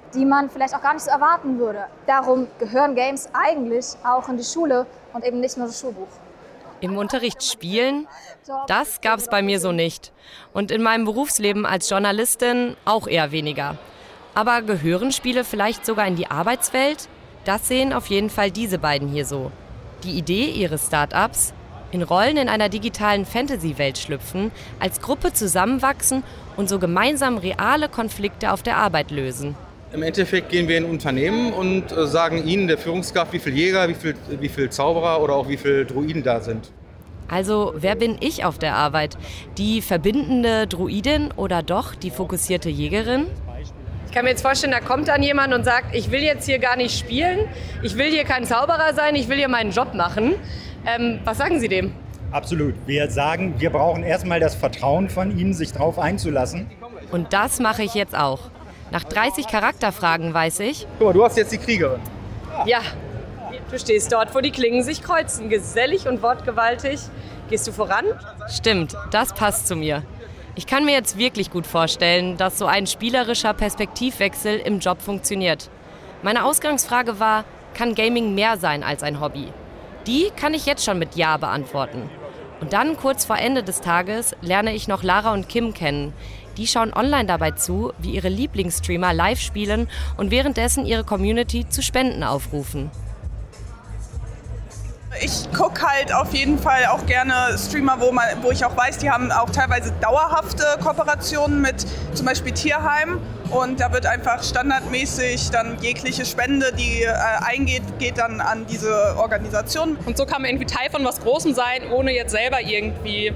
die man vielleicht auch gar nicht so erwarten würde. Darum gehören Games eigentlich auch in die Schule und eben nicht nur das Schulbuch. Im Unterricht spielen? Das gab es bei mir so nicht. Und in meinem Berufsleben als Journalistin auch eher weniger. Aber gehören Spiele vielleicht sogar in die Arbeitswelt? Das sehen auf jeden Fall diese beiden hier so. Die Idee ihres Start-ups? In Rollen in einer digitalen Fantasy-Welt schlüpfen, als Gruppe zusammenwachsen und so gemeinsam reale Konflikte auf der Arbeit lösen. Im Endeffekt gehen wir in Unternehmen und sagen ihnen, der Führungskraft, wie viele Jäger, wie viel Zauberer oder auch wie viele Druiden da sind. Also, wer bin ich auf der Arbeit? Die verbindende Druidin oder doch die fokussierte Jägerin? Ich kann mir jetzt vorstellen, da kommt dann jemand und sagt, ich will jetzt hier gar nicht spielen, ich will hier kein Zauberer sein, ich will hier meinen Job machen. Was sagen Sie dem? Absolut. Wir sagen, wir brauchen erstmal das Vertrauen von Ihnen, sich darauf einzulassen. Und das mache ich jetzt auch. Nach 30 Charakterfragen weiß ich... Guck mal, du hast jetzt die Kriegerin. Ja, du stehst dort, wo die Klingen sich kreuzen. Gesellig und wortgewaltig. Gehst du voran? Stimmt, das passt zu mir. Ich kann mir jetzt wirklich gut vorstellen, dass so ein spielerischer Perspektivwechsel im Job funktioniert. Meine Ausgangsfrage war, kann Gaming mehr sein als ein Hobby? Die kann ich jetzt schon mit Ja beantworten. Und dann, kurz vor Ende des Tages, lerne ich noch Lara und Kim kennen. Die schauen online dabei zu, wie ihre Lieblingsstreamer live spielen und währenddessen ihre Community zu Spenden aufrufen. Ich gucke halt auf jeden Fall auch gerne Streamer, wo ich auch weiß, die haben auch teilweise dauerhafte Kooperationen mit zum Beispiel Tierheim. Und da wird einfach standardmäßig dann jegliche Spende, die eingeht, geht dann an diese Organisation. Und so kann man irgendwie Teil von was Großem sein, ohne jetzt selber irgendwie